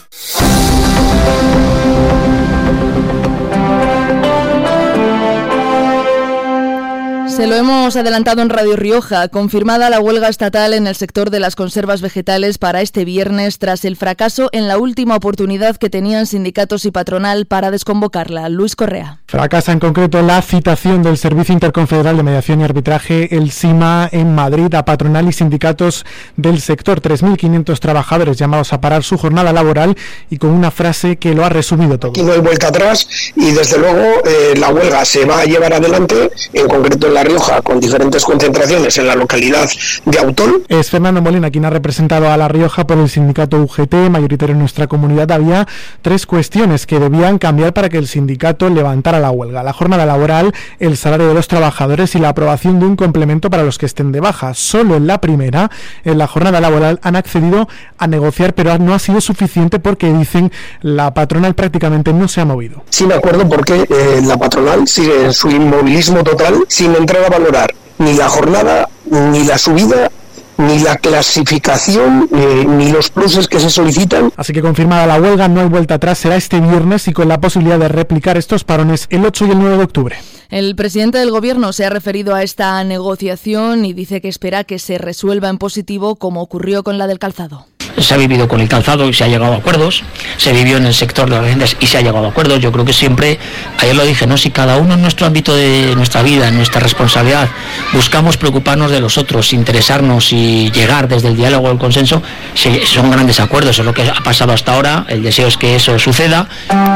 Se lo hemos adelantado en Radio Rioja. Confirmada la huelga estatal en el sector de las conservas vegetales para este viernes, tras el fracaso en la última oportunidad que tenían sindicatos y patronal para desconvocarla. Luis Correa. Fracasa en concreto la citación del Servicio Interconfederal de Mediación y Arbitraje, el SIMA, en Madrid, a patronal y sindicatos del sector. 3.500 trabajadores llamados a parar su jornada laboral, y con una frase que lo ha resumido todo. Y no hay vuelta atrás, y desde luego la huelga se va a llevar adelante, en concreto en La Rioja, con diferentes concentraciones en la localidad de Autón. Es Fernando Molina quien ha representado a La Rioja por el sindicato UGT, mayoritario en nuestra comunidad. Había 3 cuestiones que debían cambiar para que el sindicato levantara la huelga: la jornada laboral, el salario de los trabajadores y la aprobación de un complemento para los que estén de baja. Solo en la primera, en la jornada laboral, han accedido a negociar, pero no ha sido suficiente porque, dicen, la patronal prácticamente no se ha movido. Sin acuerdo, porque la patronal sigue en su inmovilismo total, sin entrar entrar a valorar ni la jornada, ni la subida, ni la clasificación, ni los pluses que se solicitan. Así que confirmada la huelga, no hay vuelta atrás, será este viernes y con la posibilidad de replicar estos parones el 8 y el 9 de octubre. El presidente del Gobierno se ha referido a esta negociación y dice que espera que se resuelva en positivo como ocurrió con la del calzado. Se ha vivido con el calzado y se ha llegado a acuerdos, se vivió en el sector de las viviendas y se ha llegado a acuerdos. Yo creo que siempre, ayer lo dije, ¿no? Si cada uno en nuestro ámbito de nuestra vida, en nuestra responsabilidad, buscamos preocuparnos de los otros, interesarnos y llegar desde el diálogo al consenso, son grandes acuerdos. Eso es lo que ha pasado hasta ahora, el deseo es que eso suceda.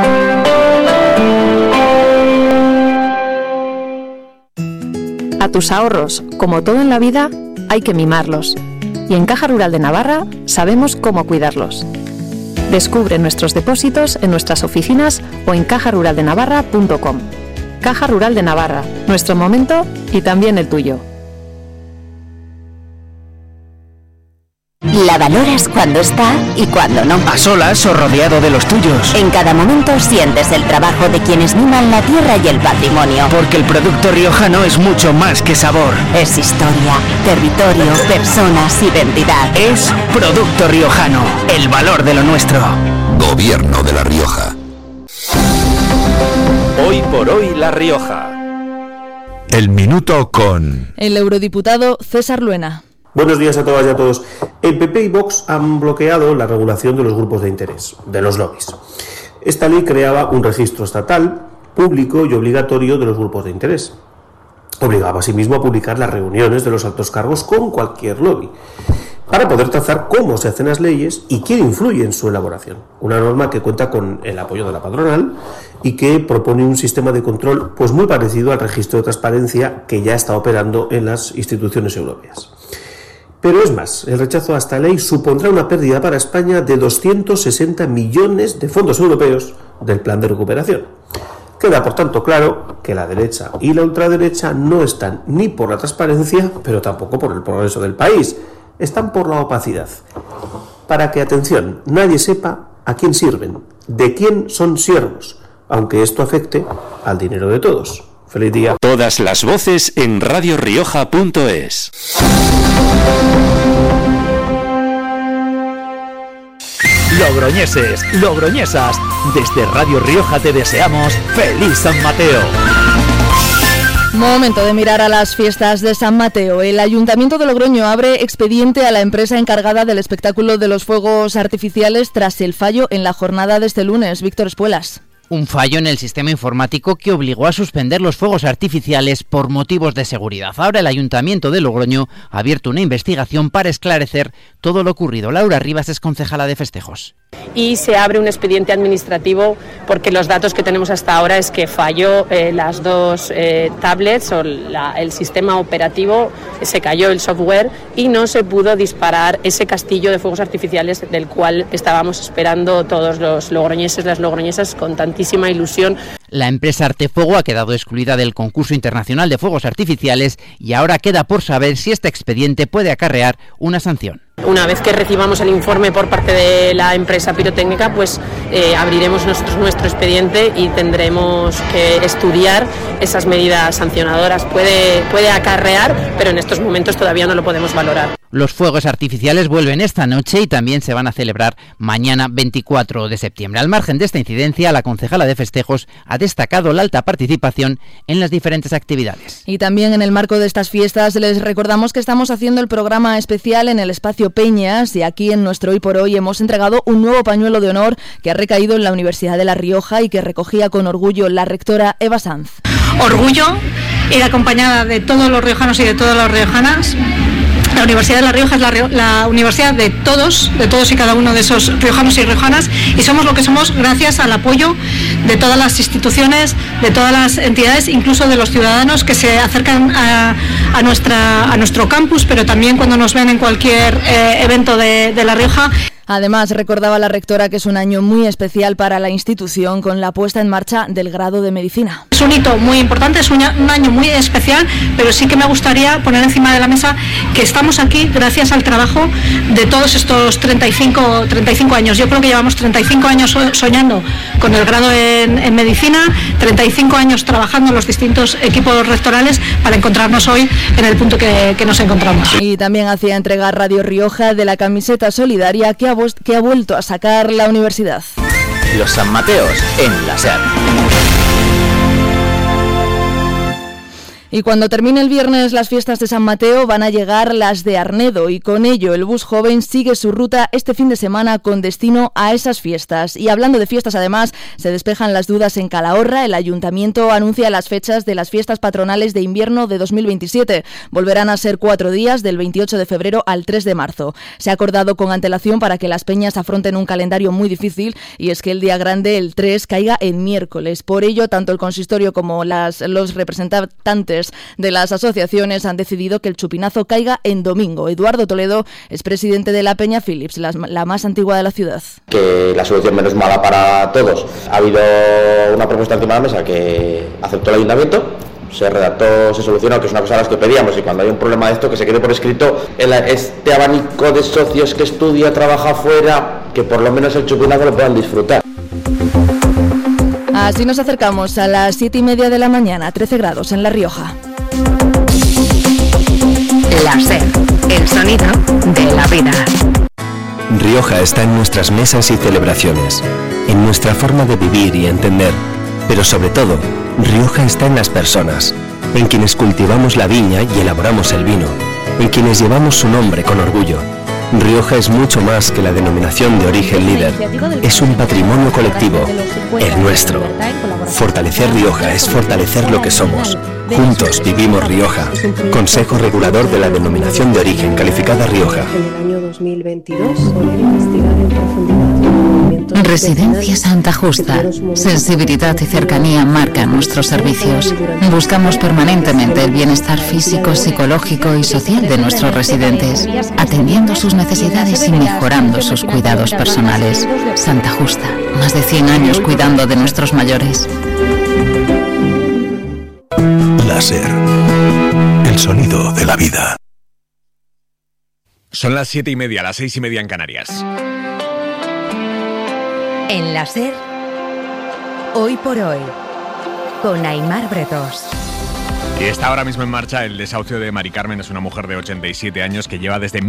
A tus ahorros, como todo en la vida, hay que mimarlos. Y en Caja Rural de Navarra sabemos cómo cuidarlos. Descubre nuestros depósitos en nuestras oficinas o en cajaruraldenavarra.com. Caja Rural de Navarra, nuestro momento y también el tuyo. La valoras cuando está y cuando no. A solas o rodeado de los tuyos. En cada momento sientes el trabajo de quienes miman la tierra y el patrimonio. Porque el producto riojano es mucho más que sabor. Es historia, territorio, personas, identidad. Es producto riojano, el valor de lo nuestro. Gobierno de La Rioja. Hoy por hoy La Rioja. El minuto con el eurodiputado César Luena. Buenos días a todas y a todos. El PP y Vox han bloqueado la regulación de los grupos de interés, de los lobbies. Esta ley creaba un registro estatal, público y obligatorio de los grupos de interés. Obligaba asimismo a publicar las reuniones de los altos cargos con cualquier lobby, para poder trazar cómo se hacen las leyes y quién influye en su elaboración. Una norma que cuenta con el apoyo de la patronal y que propone un sistema de control pues muy parecido al registro de transparencia que ya está operando en las instituciones europeas. Pero es más, el rechazo a esta ley supondrá una pérdida para España de 260 millones de fondos europeos del plan de recuperación. Queda por tanto claro que la derecha y la ultraderecha no están ni por la transparencia, pero tampoco por el progreso del país. Están por la opacidad. Para que, atención, nadie sepa a quién sirven, de quién son siervos, aunque esto afecte al dinero de todos. ¡Feliz día! Todas las voces en radiorioja.es. Logroñeses, logroñesas, desde Radio Rioja te deseamos ¡Feliz San Mateo! Momento de mirar a las fiestas de San Mateo. El Ayuntamiento de Logroño abre expediente a la empresa encargada del espectáculo de los fuegos artificiales tras el fallo en la jornada de este lunes. Víctor Espuelas. Un fallo en el sistema informático que obligó a suspender los fuegos artificiales por motivos de seguridad. Ahora el Ayuntamiento de Logroño ha abierto una investigación para esclarecer todo lo ocurrido. Laura Rivas es concejala de festejos. Y se abre un expediente administrativo porque los datos que tenemos hasta ahora es que falló las dos tablets o el sistema operativo, se cayó el software y no se pudo disparar ese castillo de fuegos artificiales del cual estábamos esperando todos los logroñeses, las logroñesas con tantísima ilusión. La empresa Artefuego ha quedado excluida del concurso internacional de fuegos artificiales y ahora queda por saber si este expediente puede acarrear una sanción. Una vez que recibamos el informe por parte de la empresa pirotécnica, pues abriremos nosotros nuestro expediente y tendremos que estudiar esas medidas sancionadoras. Puede acarrear, pero en estos momentos todavía no lo podemos valorar. Los fuegos artificiales vuelven esta noche y también se van a celebrar mañana 24 de septiembre. Al margen de esta incidencia, la concejala de festejos ha destacado la alta participación en las diferentes actividades. Y también en el marco de estas fiestas les recordamos que estamos haciendo el programa especial en el espacio Peñas y aquí en nuestro Hoy por Hoy hemos entregado un nuevo pañuelo de honor que ha recaído en la Universidad de La Rioja y que recogía con orgullo la rectora Eva Sanz. Orgullo, ir acompañada de todos los riojanos y de todas las riojanas. La Universidad de La Rioja es la universidad de todos y cada uno de esos riojanos y riojanas y somos lo que somos gracias al apoyo de todas las instituciones, de todas las entidades, incluso de los ciudadanos que se acercan a nuestro campus, pero también cuando nos ven en cualquier evento de La Rioja. Además, recordaba la rectora que es un año muy especial para la institución con la puesta en marcha del grado de Medicina. Es un hito muy importante, es un año muy especial, pero sí que me gustaría poner encima de la mesa que estamos aquí gracias al trabajo de todos estos 35 años. Yo creo que llevamos 35 años soñando con el grado en Medicina, 35 años trabajando en los distintos equipos rectorales para encontrarnos hoy en el punto que nos encontramos. Y también hacía entrega Radio Rioja de la camiseta solidaria que ha vuelto a sacar la universidad. Los San Mateos en la SER. Y cuando termine el viernes las fiestas de San Mateo van a llegar las de Arnedo y con ello el bus joven sigue su ruta este fin de semana con destino a esas fiestas. Y hablando de fiestas además, se despejan las dudas en Calahorra. El ayuntamiento anuncia las fechas de las fiestas patronales de invierno de 2027. Volverán a ser 4 días, del 28 de febrero al 3 de marzo. Se ha acordado con antelación para que las peñas afronten un calendario muy difícil y es que el día grande, el 3, caiga en miércoles. Por ello, tanto el consistorio como los representantes de las asociaciones han decidido que el chupinazo caiga en domingo. Eduardo Toledo es presidente de la Peña Philips, la más antigua de la ciudad. Que la solución menos mala para todos. Ha habido una propuesta encima de la mesa que aceptó el ayuntamiento, se redactó, se solucionó, que es una cosa a las que pedíamos, y cuando hay un problema de esto, que se quede por escrito este abanico de socios que estudia, trabaja fuera, que por lo menos el chupinazo lo puedan disfrutar. Así nos acercamos a las 7:30 de la mañana, 13 grados en La Rioja. La SER, el sonido de la vida. Rioja está en nuestras mesas y celebraciones, en nuestra forma de vivir y entender, pero sobre todo, Rioja está en las personas, en quienes cultivamos la viña y elaboramos el vino, en quienes llevamos su nombre con orgullo. Rioja es mucho más que la denominación de origen líder, es un patrimonio colectivo, el nuestro. Fortalecer Rioja es fortalecer lo que somos. Juntos vivimos Rioja. Consejo Regulador de la Denominación de Origen Calificada Rioja. Residencia Santa Justa. Sensibilidad y cercanía marcan nuestros servicios. Buscamos permanentemente el bienestar físico, psicológico y social de nuestros residentes, atendiendo sus necesidades y mejorando sus cuidados personales. Santa Justa. Más de 100 años cuidando de nuestros mayores. La SER, el sonido de la vida. Son las 7:30, las 6:30 en Canarias. En la SER, hoy por hoy, con Aimar Bretos. Y está ahora mismo en marcha el desahucio de Mari Carmen. Es una mujer de 87 años que lleva desde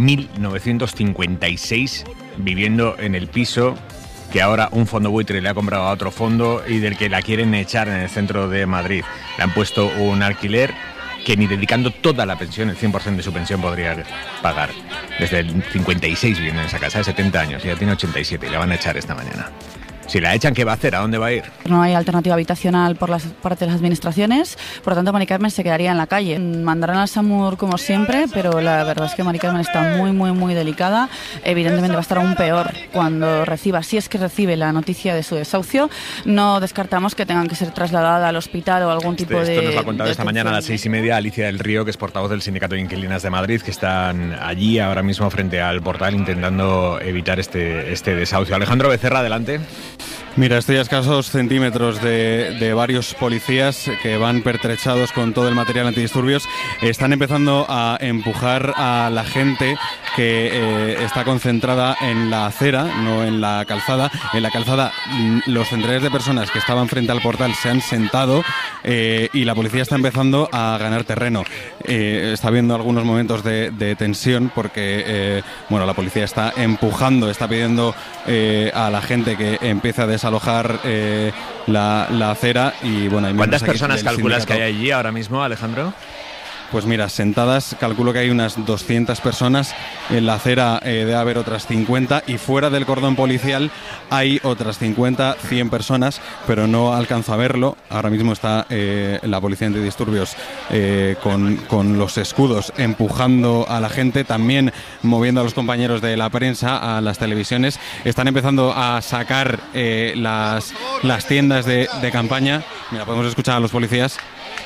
1956 viviendo en el piso que ahora un fondo buitre le ha comprado a otro fondo y del que la quieren echar en el centro de Madrid. Le han puesto un alquiler que ni dedicando toda la pensión, el 100% de su pensión, podría pagar. Desde el 56 vive en esa casa, de 70 años, y ya tiene 87 y la van a echar esta mañana. Si la echan, ¿qué va a hacer? ¿A dónde va a ir? No hay alternativa habitacional por parte de las administraciones, por lo tanto Mari Carmen se quedaría en la calle. Mandarán al SAMUR como siempre, pero la verdad es que Mari Carmen está muy delicada. Evidentemente va a estar aún peor cuando reciba, si es que recibe la noticia de su desahucio. No descartamos que tengan que ser trasladada al hospital o algún tipo de... Esto nos lo ha contado esta mañana a las 6:30 Alicia del Río, que es portavoz del Sindicato de Inquilinas de Madrid, que están allí ahora mismo frente al portal intentando evitar este desahucio. Alejandro Becerra, adelante. Mira, estoy a escasos centímetros de varios policías que van pertrechados con todo el material antidisturbios. Están empezando a empujar a la gente que está concentrada en la acera, no en la calzada. En la calzada los centenares de personas que estaban frente al portal se han sentado y la policía está empezando a ganar terreno. Está habiendo algunos momentos de tensión porque la policía está empujando, está pidiendo a la gente que empiece a desalojar la acera y hay ¿Cuántas personas calculas que hay allí ahora mismo, Alejandro? Pues mira, sentadas calculo que hay unas 200 personas, en la acera debe haber otras 50 y fuera del cordón policial hay otras 50, 100 personas, pero no alcanzo a verlo. Ahora mismo está la policía antidisturbios con los escudos empujando a la gente, también moviendo a los compañeros de la prensa, a las televisiones. Están empezando a sacar las tiendas de campaña. Mira, podemos escuchar a los policías.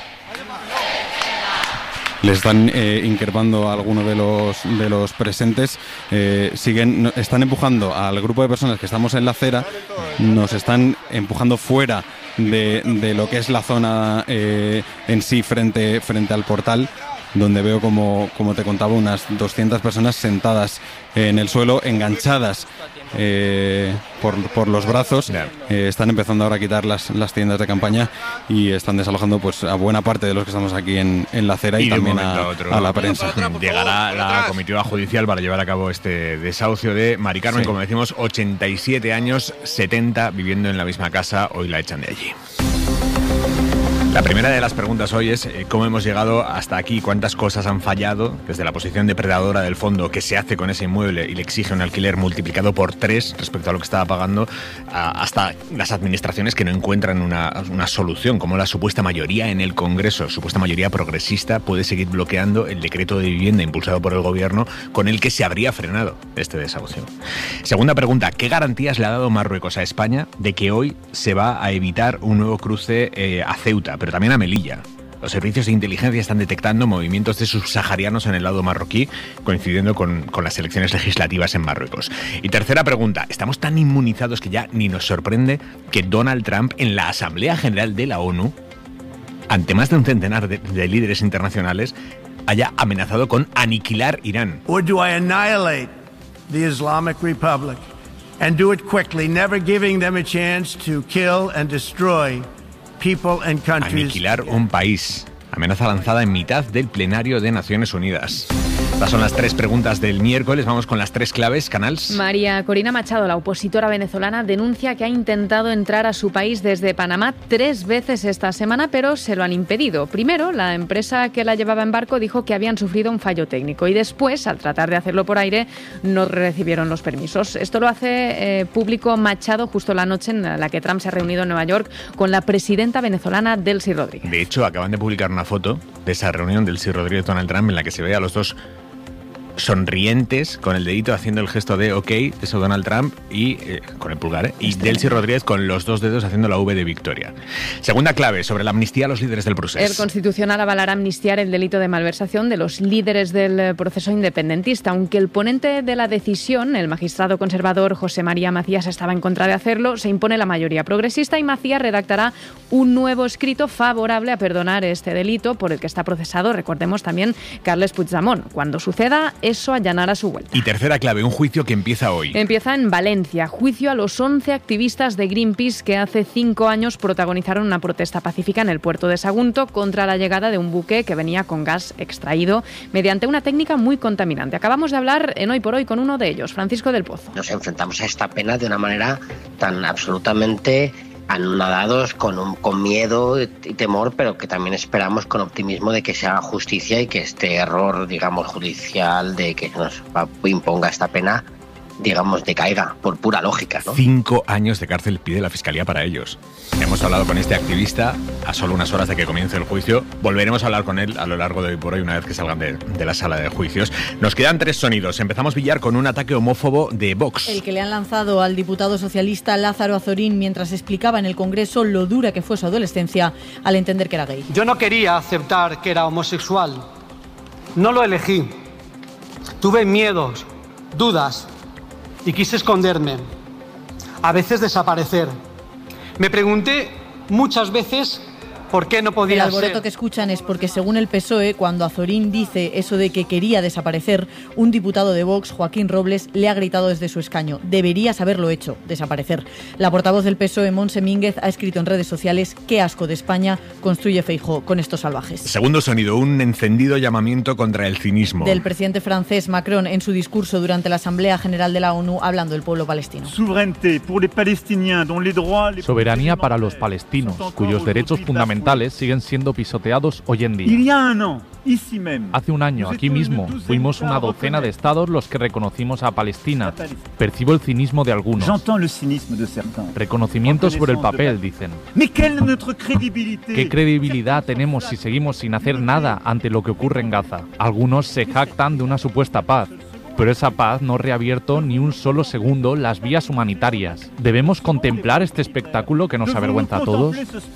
Les están increpando a algunos de los presentes. Están empujando al grupo de personas que estamos en la acera, nos están empujando fuera de lo que es la zona en sí frente al portal. donde veo como te contaba, unas 200 personas sentadas en el suelo, enganchadas por los brazos. Están empezando ahora a quitar las tiendas de campaña y están desalojando pues a buena parte de los que estamos aquí en la acera y también a la prensa. Llegará la comitiva judicial para llevar a cabo este desahucio de Mari Carmen, como decimos, 87 años, 70 viviendo en la misma casa, hoy la echan de allí. La primera de las preguntas hoy es cómo hemos llegado hasta aquí, cuántas cosas han fallado desde la posición depredadora del fondo que se hace con ese inmueble y le exige un alquiler multiplicado por 3 respecto a lo que estaba pagando, hasta las administraciones que no encuentran una solución, como la supuesta mayoría en el Congreso, supuesta mayoría progresista, puede seguir bloqueando el decreto de vivienda impulsado por el gobierno con el que se habría frenado este desahucio. Segunda pregunta, ¿qué garantías le ha dado Marruecos a España de que hoy se va a evitar un nuevo cruce a Ceuta, pero también a Melilla? Los servicios de inteligencia están detectando movimientos de subsaharianos en el lado marroquí, coincidiendo con las elecciones legislativas en Marruecos. Y tercera pregunta, ¿estamos tan inmunizados que ya ni nos sorprende que Donald Trump en la Asamblea General de la ONU, ante más de un centenar de líderes internacionales, haya amenazado con aniquilar Irán? Or do I annihilate the Islamic Republic and do it quickly, never giving them a chance to kill and destroy people and countries. Aniquilar un país. Amenaza lanzada en mitad del plenario de Naciones Unidas. Estas son las 3 preguntas del miércoles. Vamos con las 3 claves, Canals. María Corina Machado, la opositora venezolana, denuncia que ha intentado entrar a su país desde Panamá 3 veces esta semana, pero se lo han impedido. Primero, la empresa que la llevaba en barco dijo que habían sufrido un fallo técnico y después, al tratar de hacerlo por aire, no recibieron los permisos. Esto lo hace público Machado justo la noche en la que Trump se ha reunido en Nueva York con la presidenta venezolana Delcy Rodríguez. De hecho, acaban de publicar una foto de esa reunión del Delcy Rodríguez Donald Trump en la que se ve a los dos sonrientes, con el dedito haciendo el gesto de OK, eso Donald Trump, y con el pulgar, y Delcy Rodríguez con los 2 dedos haciendo la V de victoria. Segunda clave, sobre la amnistía a los líderes del proceso. El Constitucional avalará amnistiar el delito de malversación de los líderes del proceso independentista, aunque el ponente de la decisión, el magistrado conservador José María Macías, estaba en contra de hacerlo. Se impone la mayoría progresista y Macías redactará un nuevo escrito favorable a perdonar este delito por el que está procesado, recordemos también, Carles Puigdemont. Cuando suceda, eso allanará su vuelta. Y tercera clave, un juicio que empieza hoy. Empieza en Valencia. Juicio a los 11 activistas de Greenpeace que hace 5 años protagonizaron una protesta pacífica en el puerto de Sagunto contra la llegada de un buque que venía con gas extraído mediante una técnica muy contaminante. Acabamos de hablar en Hoy por Hoy con uno de ellos, Francisco del Pozo. Nos enfrentamos a esta pena de una manera tan absolutamente anonadados, con miedo y temor, pero que también esperamos con optimismo de que se haga justicia y que este error, digamos, judicial de que nos imponga esta pena, digamos, decaiga por pura lógica, ¿no? 5 años de cárcel pide la Fiscalía para ellos. Hemos hablado con este activista a solo unas horas de que comience el juicio. Volveremos a hablar con él a lo largo de Hoy por Hoy, una vez que salgan de la sala de juicios. Nos quedan 3 sonidos. Empezamos, Villar, con un ataque homófobo de Vox. El que le han lanzado al diputado socialista Lázaro Azorín mientras explicaba en el Congreso lo dura que fue su adolescencia al entender que era gay. Yo no quería aceptar que era homosexual. No lo elegí. Tuve miedos, dudas y quise esconderme. A veces desaparecer. Me pregunté muchas veces por qué no podía ser. El alboroto que escuchan es porque, según el PSOE, cuando Azorín dice eso de que quería desaparecer, un diputado de Vox, Joaquín Robles, le ha gritado desde su escaño: deberías haberlo hecho, desaparecer. La portavoz del PSOE, Montse Mínguez, ha escrito en redes sociales: qué asco de España construye Feijóo con estos salvajes. Segundo sonido, un encendido llamamiento contra el cinismo. Del presidente francés Macron en su discurso durante la Asamblea General de la ONU, hablando del pueblo palestino. Soberanía para los palestinos, cuyos derechos fundamentales siguen siendo pisoteados hoy en día. Hace un año, aquí mismo, fuimos una docena de estados los que reconocimos a Palestina. Percibo el cinismo de algunos. Reconocimiento sobre el papel, dicen. ¿Qué credibilidad tenemos si seguimos sin hacer nada ante lo que ocurre en Gaza? Algunos se jactan de una supuesta paz, pero esa paz no ha reabierto ni un solo segundo las vías humanitarias. ¿Debemos contemplar este espectáculo que nos avergüenza a todos?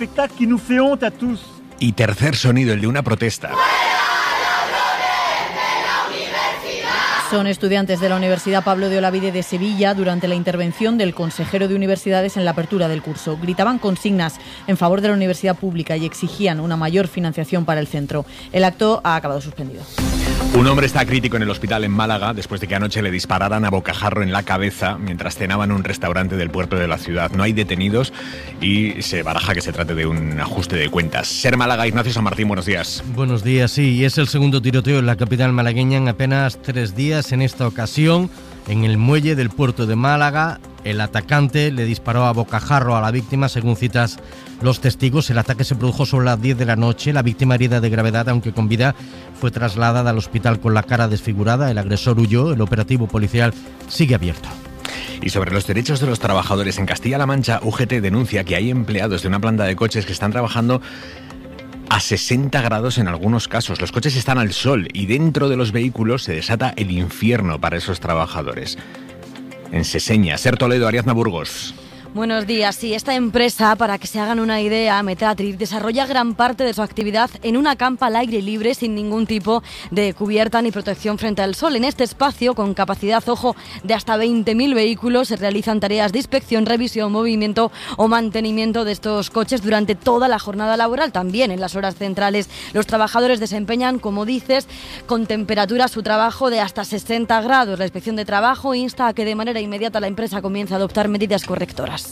Y tercer sonido, el de una protesta. Son estudiantes de la Universidad Pablo de Olavide de Sevilla durante la intervención del consejero de universidades en la apertura del curso. Gritaban consignas en favor de la universidad pública y exigían una mayor financiación para el centro. El acto ha acabado suspendido. Un hombre está crítico en el hospital en Málaga después de que anoche le dispararan a bocajarro en la cabeza mientras cenaba en un restaurante del puerto de la ciudad. No hay detenidos y se baraja que se trate de un ajuste de cuentas. Ser Málaga, Ignacio San Martín, buenos días. Buenos días, sí, y es el segundo tiroteo en la capital malagueña en apenas 3 días. En esta ocasión, en el muelle del puerto de Málaga, el atacante le disparó a bocajarro a la víctima, según citas los testigos. El ataque se produjo sobre las 10 de la noche. La víctima, herida de gravedad, aunque con vida, fue trasladada al hospital con la cara desfigurada. El agresor huyó. El operativo policial sigue abierto. Y sobre los derechos de los trabajadores, en Castilla-La Mancha, UGT denuncia que hay empleados de una planta de coches que están trabajando a 60 grados en algunos casos. Los coches están al sol y dentro de los vehículos se desata el infierno para esos trabajadores. En Seseña, Ser Toledo, Ariadna Burgos. Buenos días. Sí, esta empresa, para que se hagan una idea, Metatrix, desarrolla gran parte de su actividad en una campa al aire libre sin ningún tipo de cubierta ni protección frente al sol. En este espacio, con capacidad, ojo, de hasta 20.000 vehículos, se realizan tareas de inspección, revisión, movimiento o mantenimiento de estos coches durante toda la jornada laboral. También en las horas centrales los trabajadores desempeñan, como dices, con temperatura su trabajo de hasta 60 grados. La Inspección de Trabajo insta a que de manera inmediata la empresa comience a adoptar medidas correctoras.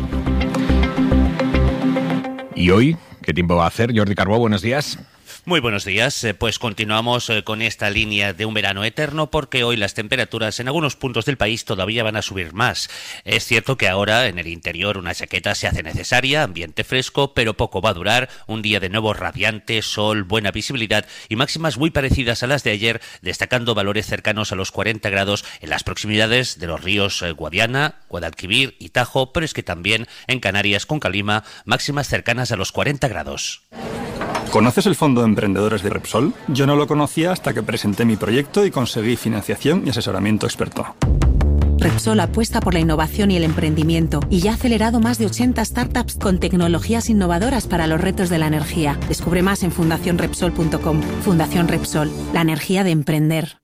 ¿Y hoy qué tiempo va a hacer? Jordi Carbó, buenos días. Muy buenos días, pues continuamos con esta línea de un verano eterno porque hoy las temperaturas en algunos puntos del país todavía van a subir más. Es cierto que ahora en el interior una chaqueta se hace necesaria, ambiente fresco, pero poco va a durar. Un día de nuevo radiante, sol, buena visibilidad y máximas muy parecidas a las de ayer, destacando valores cercanos a los 40 grados en las proximidades de los ríos Guadiana, Guadalquivir y Tajo, pero es que también en Canarias con Calima, máximas cercanas a los 40 grados. ¿Conoces el Fondo de Emprendedores de Repsol? Yo no lo conocía hasta que presenté mi proyecto y conseguí financiación y asesoramiento experto. Repsol apuesta por la innovación y el emprendimiento y ya ha acelerado más de 80 startups con tecnologías innovadoras para los retos de la energía. Descubre más en fundacionrepsol.com. Fundación Repsol, la energía de emprender.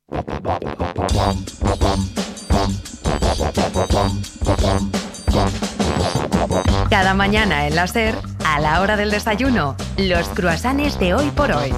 Cada mañana en la SER, a la hora del desayuno, los croissants de Hoy por Hoy.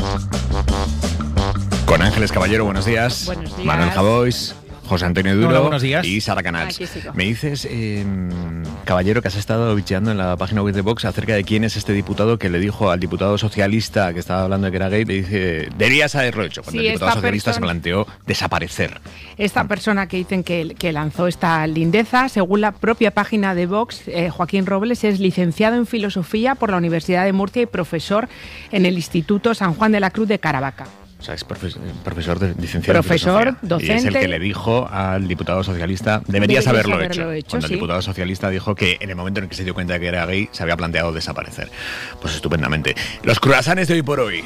Con Ángeles Caballero, buenos días. Buenos días. Manuel Javois, José Antonio Duro. Hola, buenos días. Y Sara Canals. Aquí sigo. Me dices, Caballero, que has estado bicheando en la página web de Vox acerca de quién es este diputado que le dijo al diputado socialista que estaba hablando de que era gay, le dice, deberías haberlo hecho, cuando Sí, el diputado esta socialista se persona- planteó desaparecer. Esta persona que dicen que lanzó esta lindeza, según la propia página de Vox, Joaquín Robles es licenciado en Filosofía por la Universidad de Murcia y profesor en el Instituto San Juan de la Cruz de Caravaca. O sea, es licenciado en Profesor, filosofía. docente. Y es el que le dijo al diputado socialista, deberías haberlo hecho. Cuando sí. el diputado socialista dijo que en el momento en el que se dio cuenta de que era gay, se había planteado desaparecer. Pues estupendamente. Los croissants de Hoy por Hoy.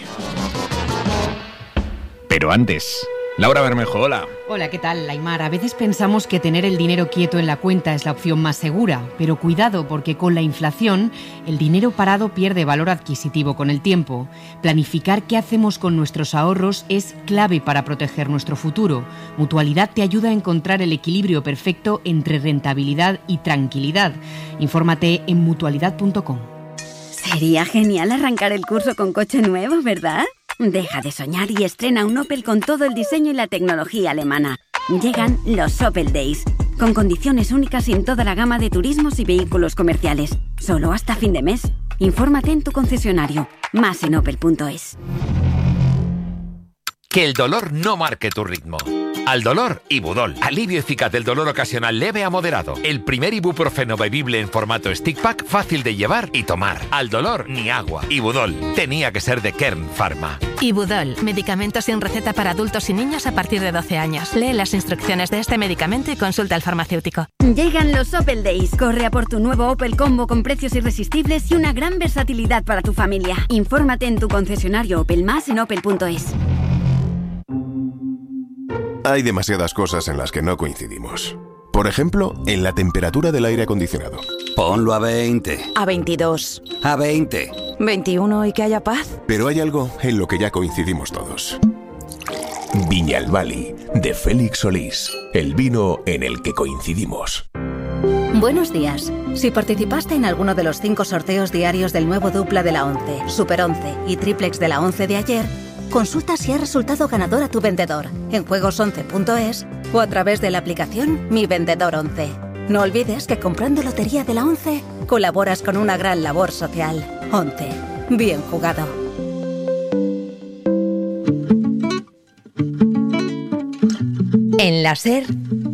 Pero antes, Laura Bermejo, hola. Hola, ¿qué tal, Aimar? A veces pensamos que tener el dinero quieto en la cuenta es la opción más segura, pero cuidado porque con la inflación el dinero parado pierde valor adquisitivo con el tiempo. Planificar qué hacemos con nuestros ahorros es clave para proteger nuestro futuro. Mutualidad te ayuda a encontrar el equilibrio perfecto entre rentabilidad y tranquilidad. Infórmate en mutualidad.com. Sería genial arrancar el curso con coche nuevo, ¿verdad? Deja de soñar y estrena un Opel con todo el diseño y la tecnología alemana. Llegan los Opel Days, con condiciones únicas en toda la gama de turismos y vehículos comerciales. Solo hasta fin de mes. Infórmate en tu concesionario. Más en opel.es. Que el dolor no marque tu ritmo. Al dolor, Ibudol. Alivio eficaz del dolor ocasional leve a moderado. El primer ibuprofeno bebible en formato stick pack, fácil de llevar y tomar. Al dolor, ni agua. Ibudol. Tenía que ser de Kern Pharma. Ibudol, medicamento sin receta para adultos y niños a partir de 12 años. Lee las instrucciones de este medicamento y consulta al farmacéutico. Llegan los Opel Days. Corre a por tu nuevo Opel Combo con precios irresistibles y una gran versatilidad para tu familia. Infórmate en tu concesionario Opel, más en opel.es. Hay demasiadas cosas en las que no coincidimos. Por ejemplo, en la temperatura del aire acondicionado. Ponlo a 20. A 22. A 20. 21 y que haya paz. Pero hay algo en lo que ya coincidimos todos. Viñalbali, de Félix Solís, el vino en el que coincidimos. Buenos días. Si participaste en alguno de los 5 sorteos diarios del nuevo dupla de la 11, Super 11 y triplex de la 11 de ayer, consulta si ha resultado ganador a tu vendedor en juegos11.es o a través de la aplicación Mi Vendedor 11. No olvides que comprando Lotería de la 11 colaboras con una gran labor social. 11. Bien jugado. En la SER,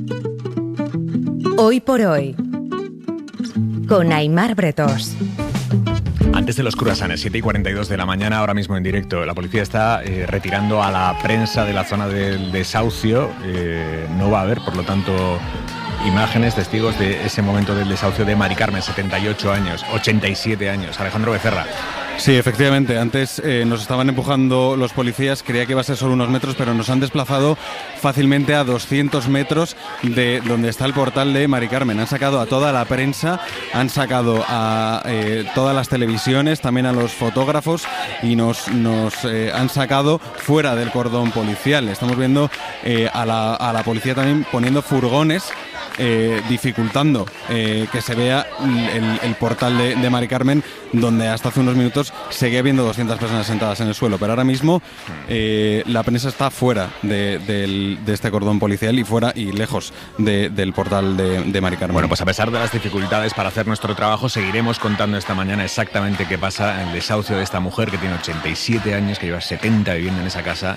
Hoy por Hoy, con Aimar Bretós. Antes de los cruasanes, 7:42 de la mañana, ahora mismo en directo. La policía está retirando a la prensa de la zona del desahucio. No va a haber, por lo tanto, imágenes, testigos de ese momento del desahucio de Mari Carmen, 78 años, 87 años. Alejandro Becerra. Sí, efectivamente. Antes nos estaban empujando los policías, creía que iba a ser solo unos metros, pero nos han desplazado fácilmente a 200 metros de donde está el portal de Mari Carmen. Han sacado a toda la prensa, han sacado a todas las televisiones, también a los fotógrafos, y nos han sacado fuera del cordón policial. Estamos viendo a la policía también poniendo furgones, dificultando que se vea el portal de Mari Carmen, donde hasta hace unos minutos seguía habiendo 200 personas sentadas en el suelo, pero ahora mismo la prensa está fuera de este cordón policial y fuera y lejos del portal de Mari Carmen. Bueno, pues a pesar de las dificultades para hacer nuestro trabajo, seguiremos contando esta mañana exactamente qué pasa en el desahucio de esta mujer que tiene 87 años, que lleva 70 viviendo en esa casa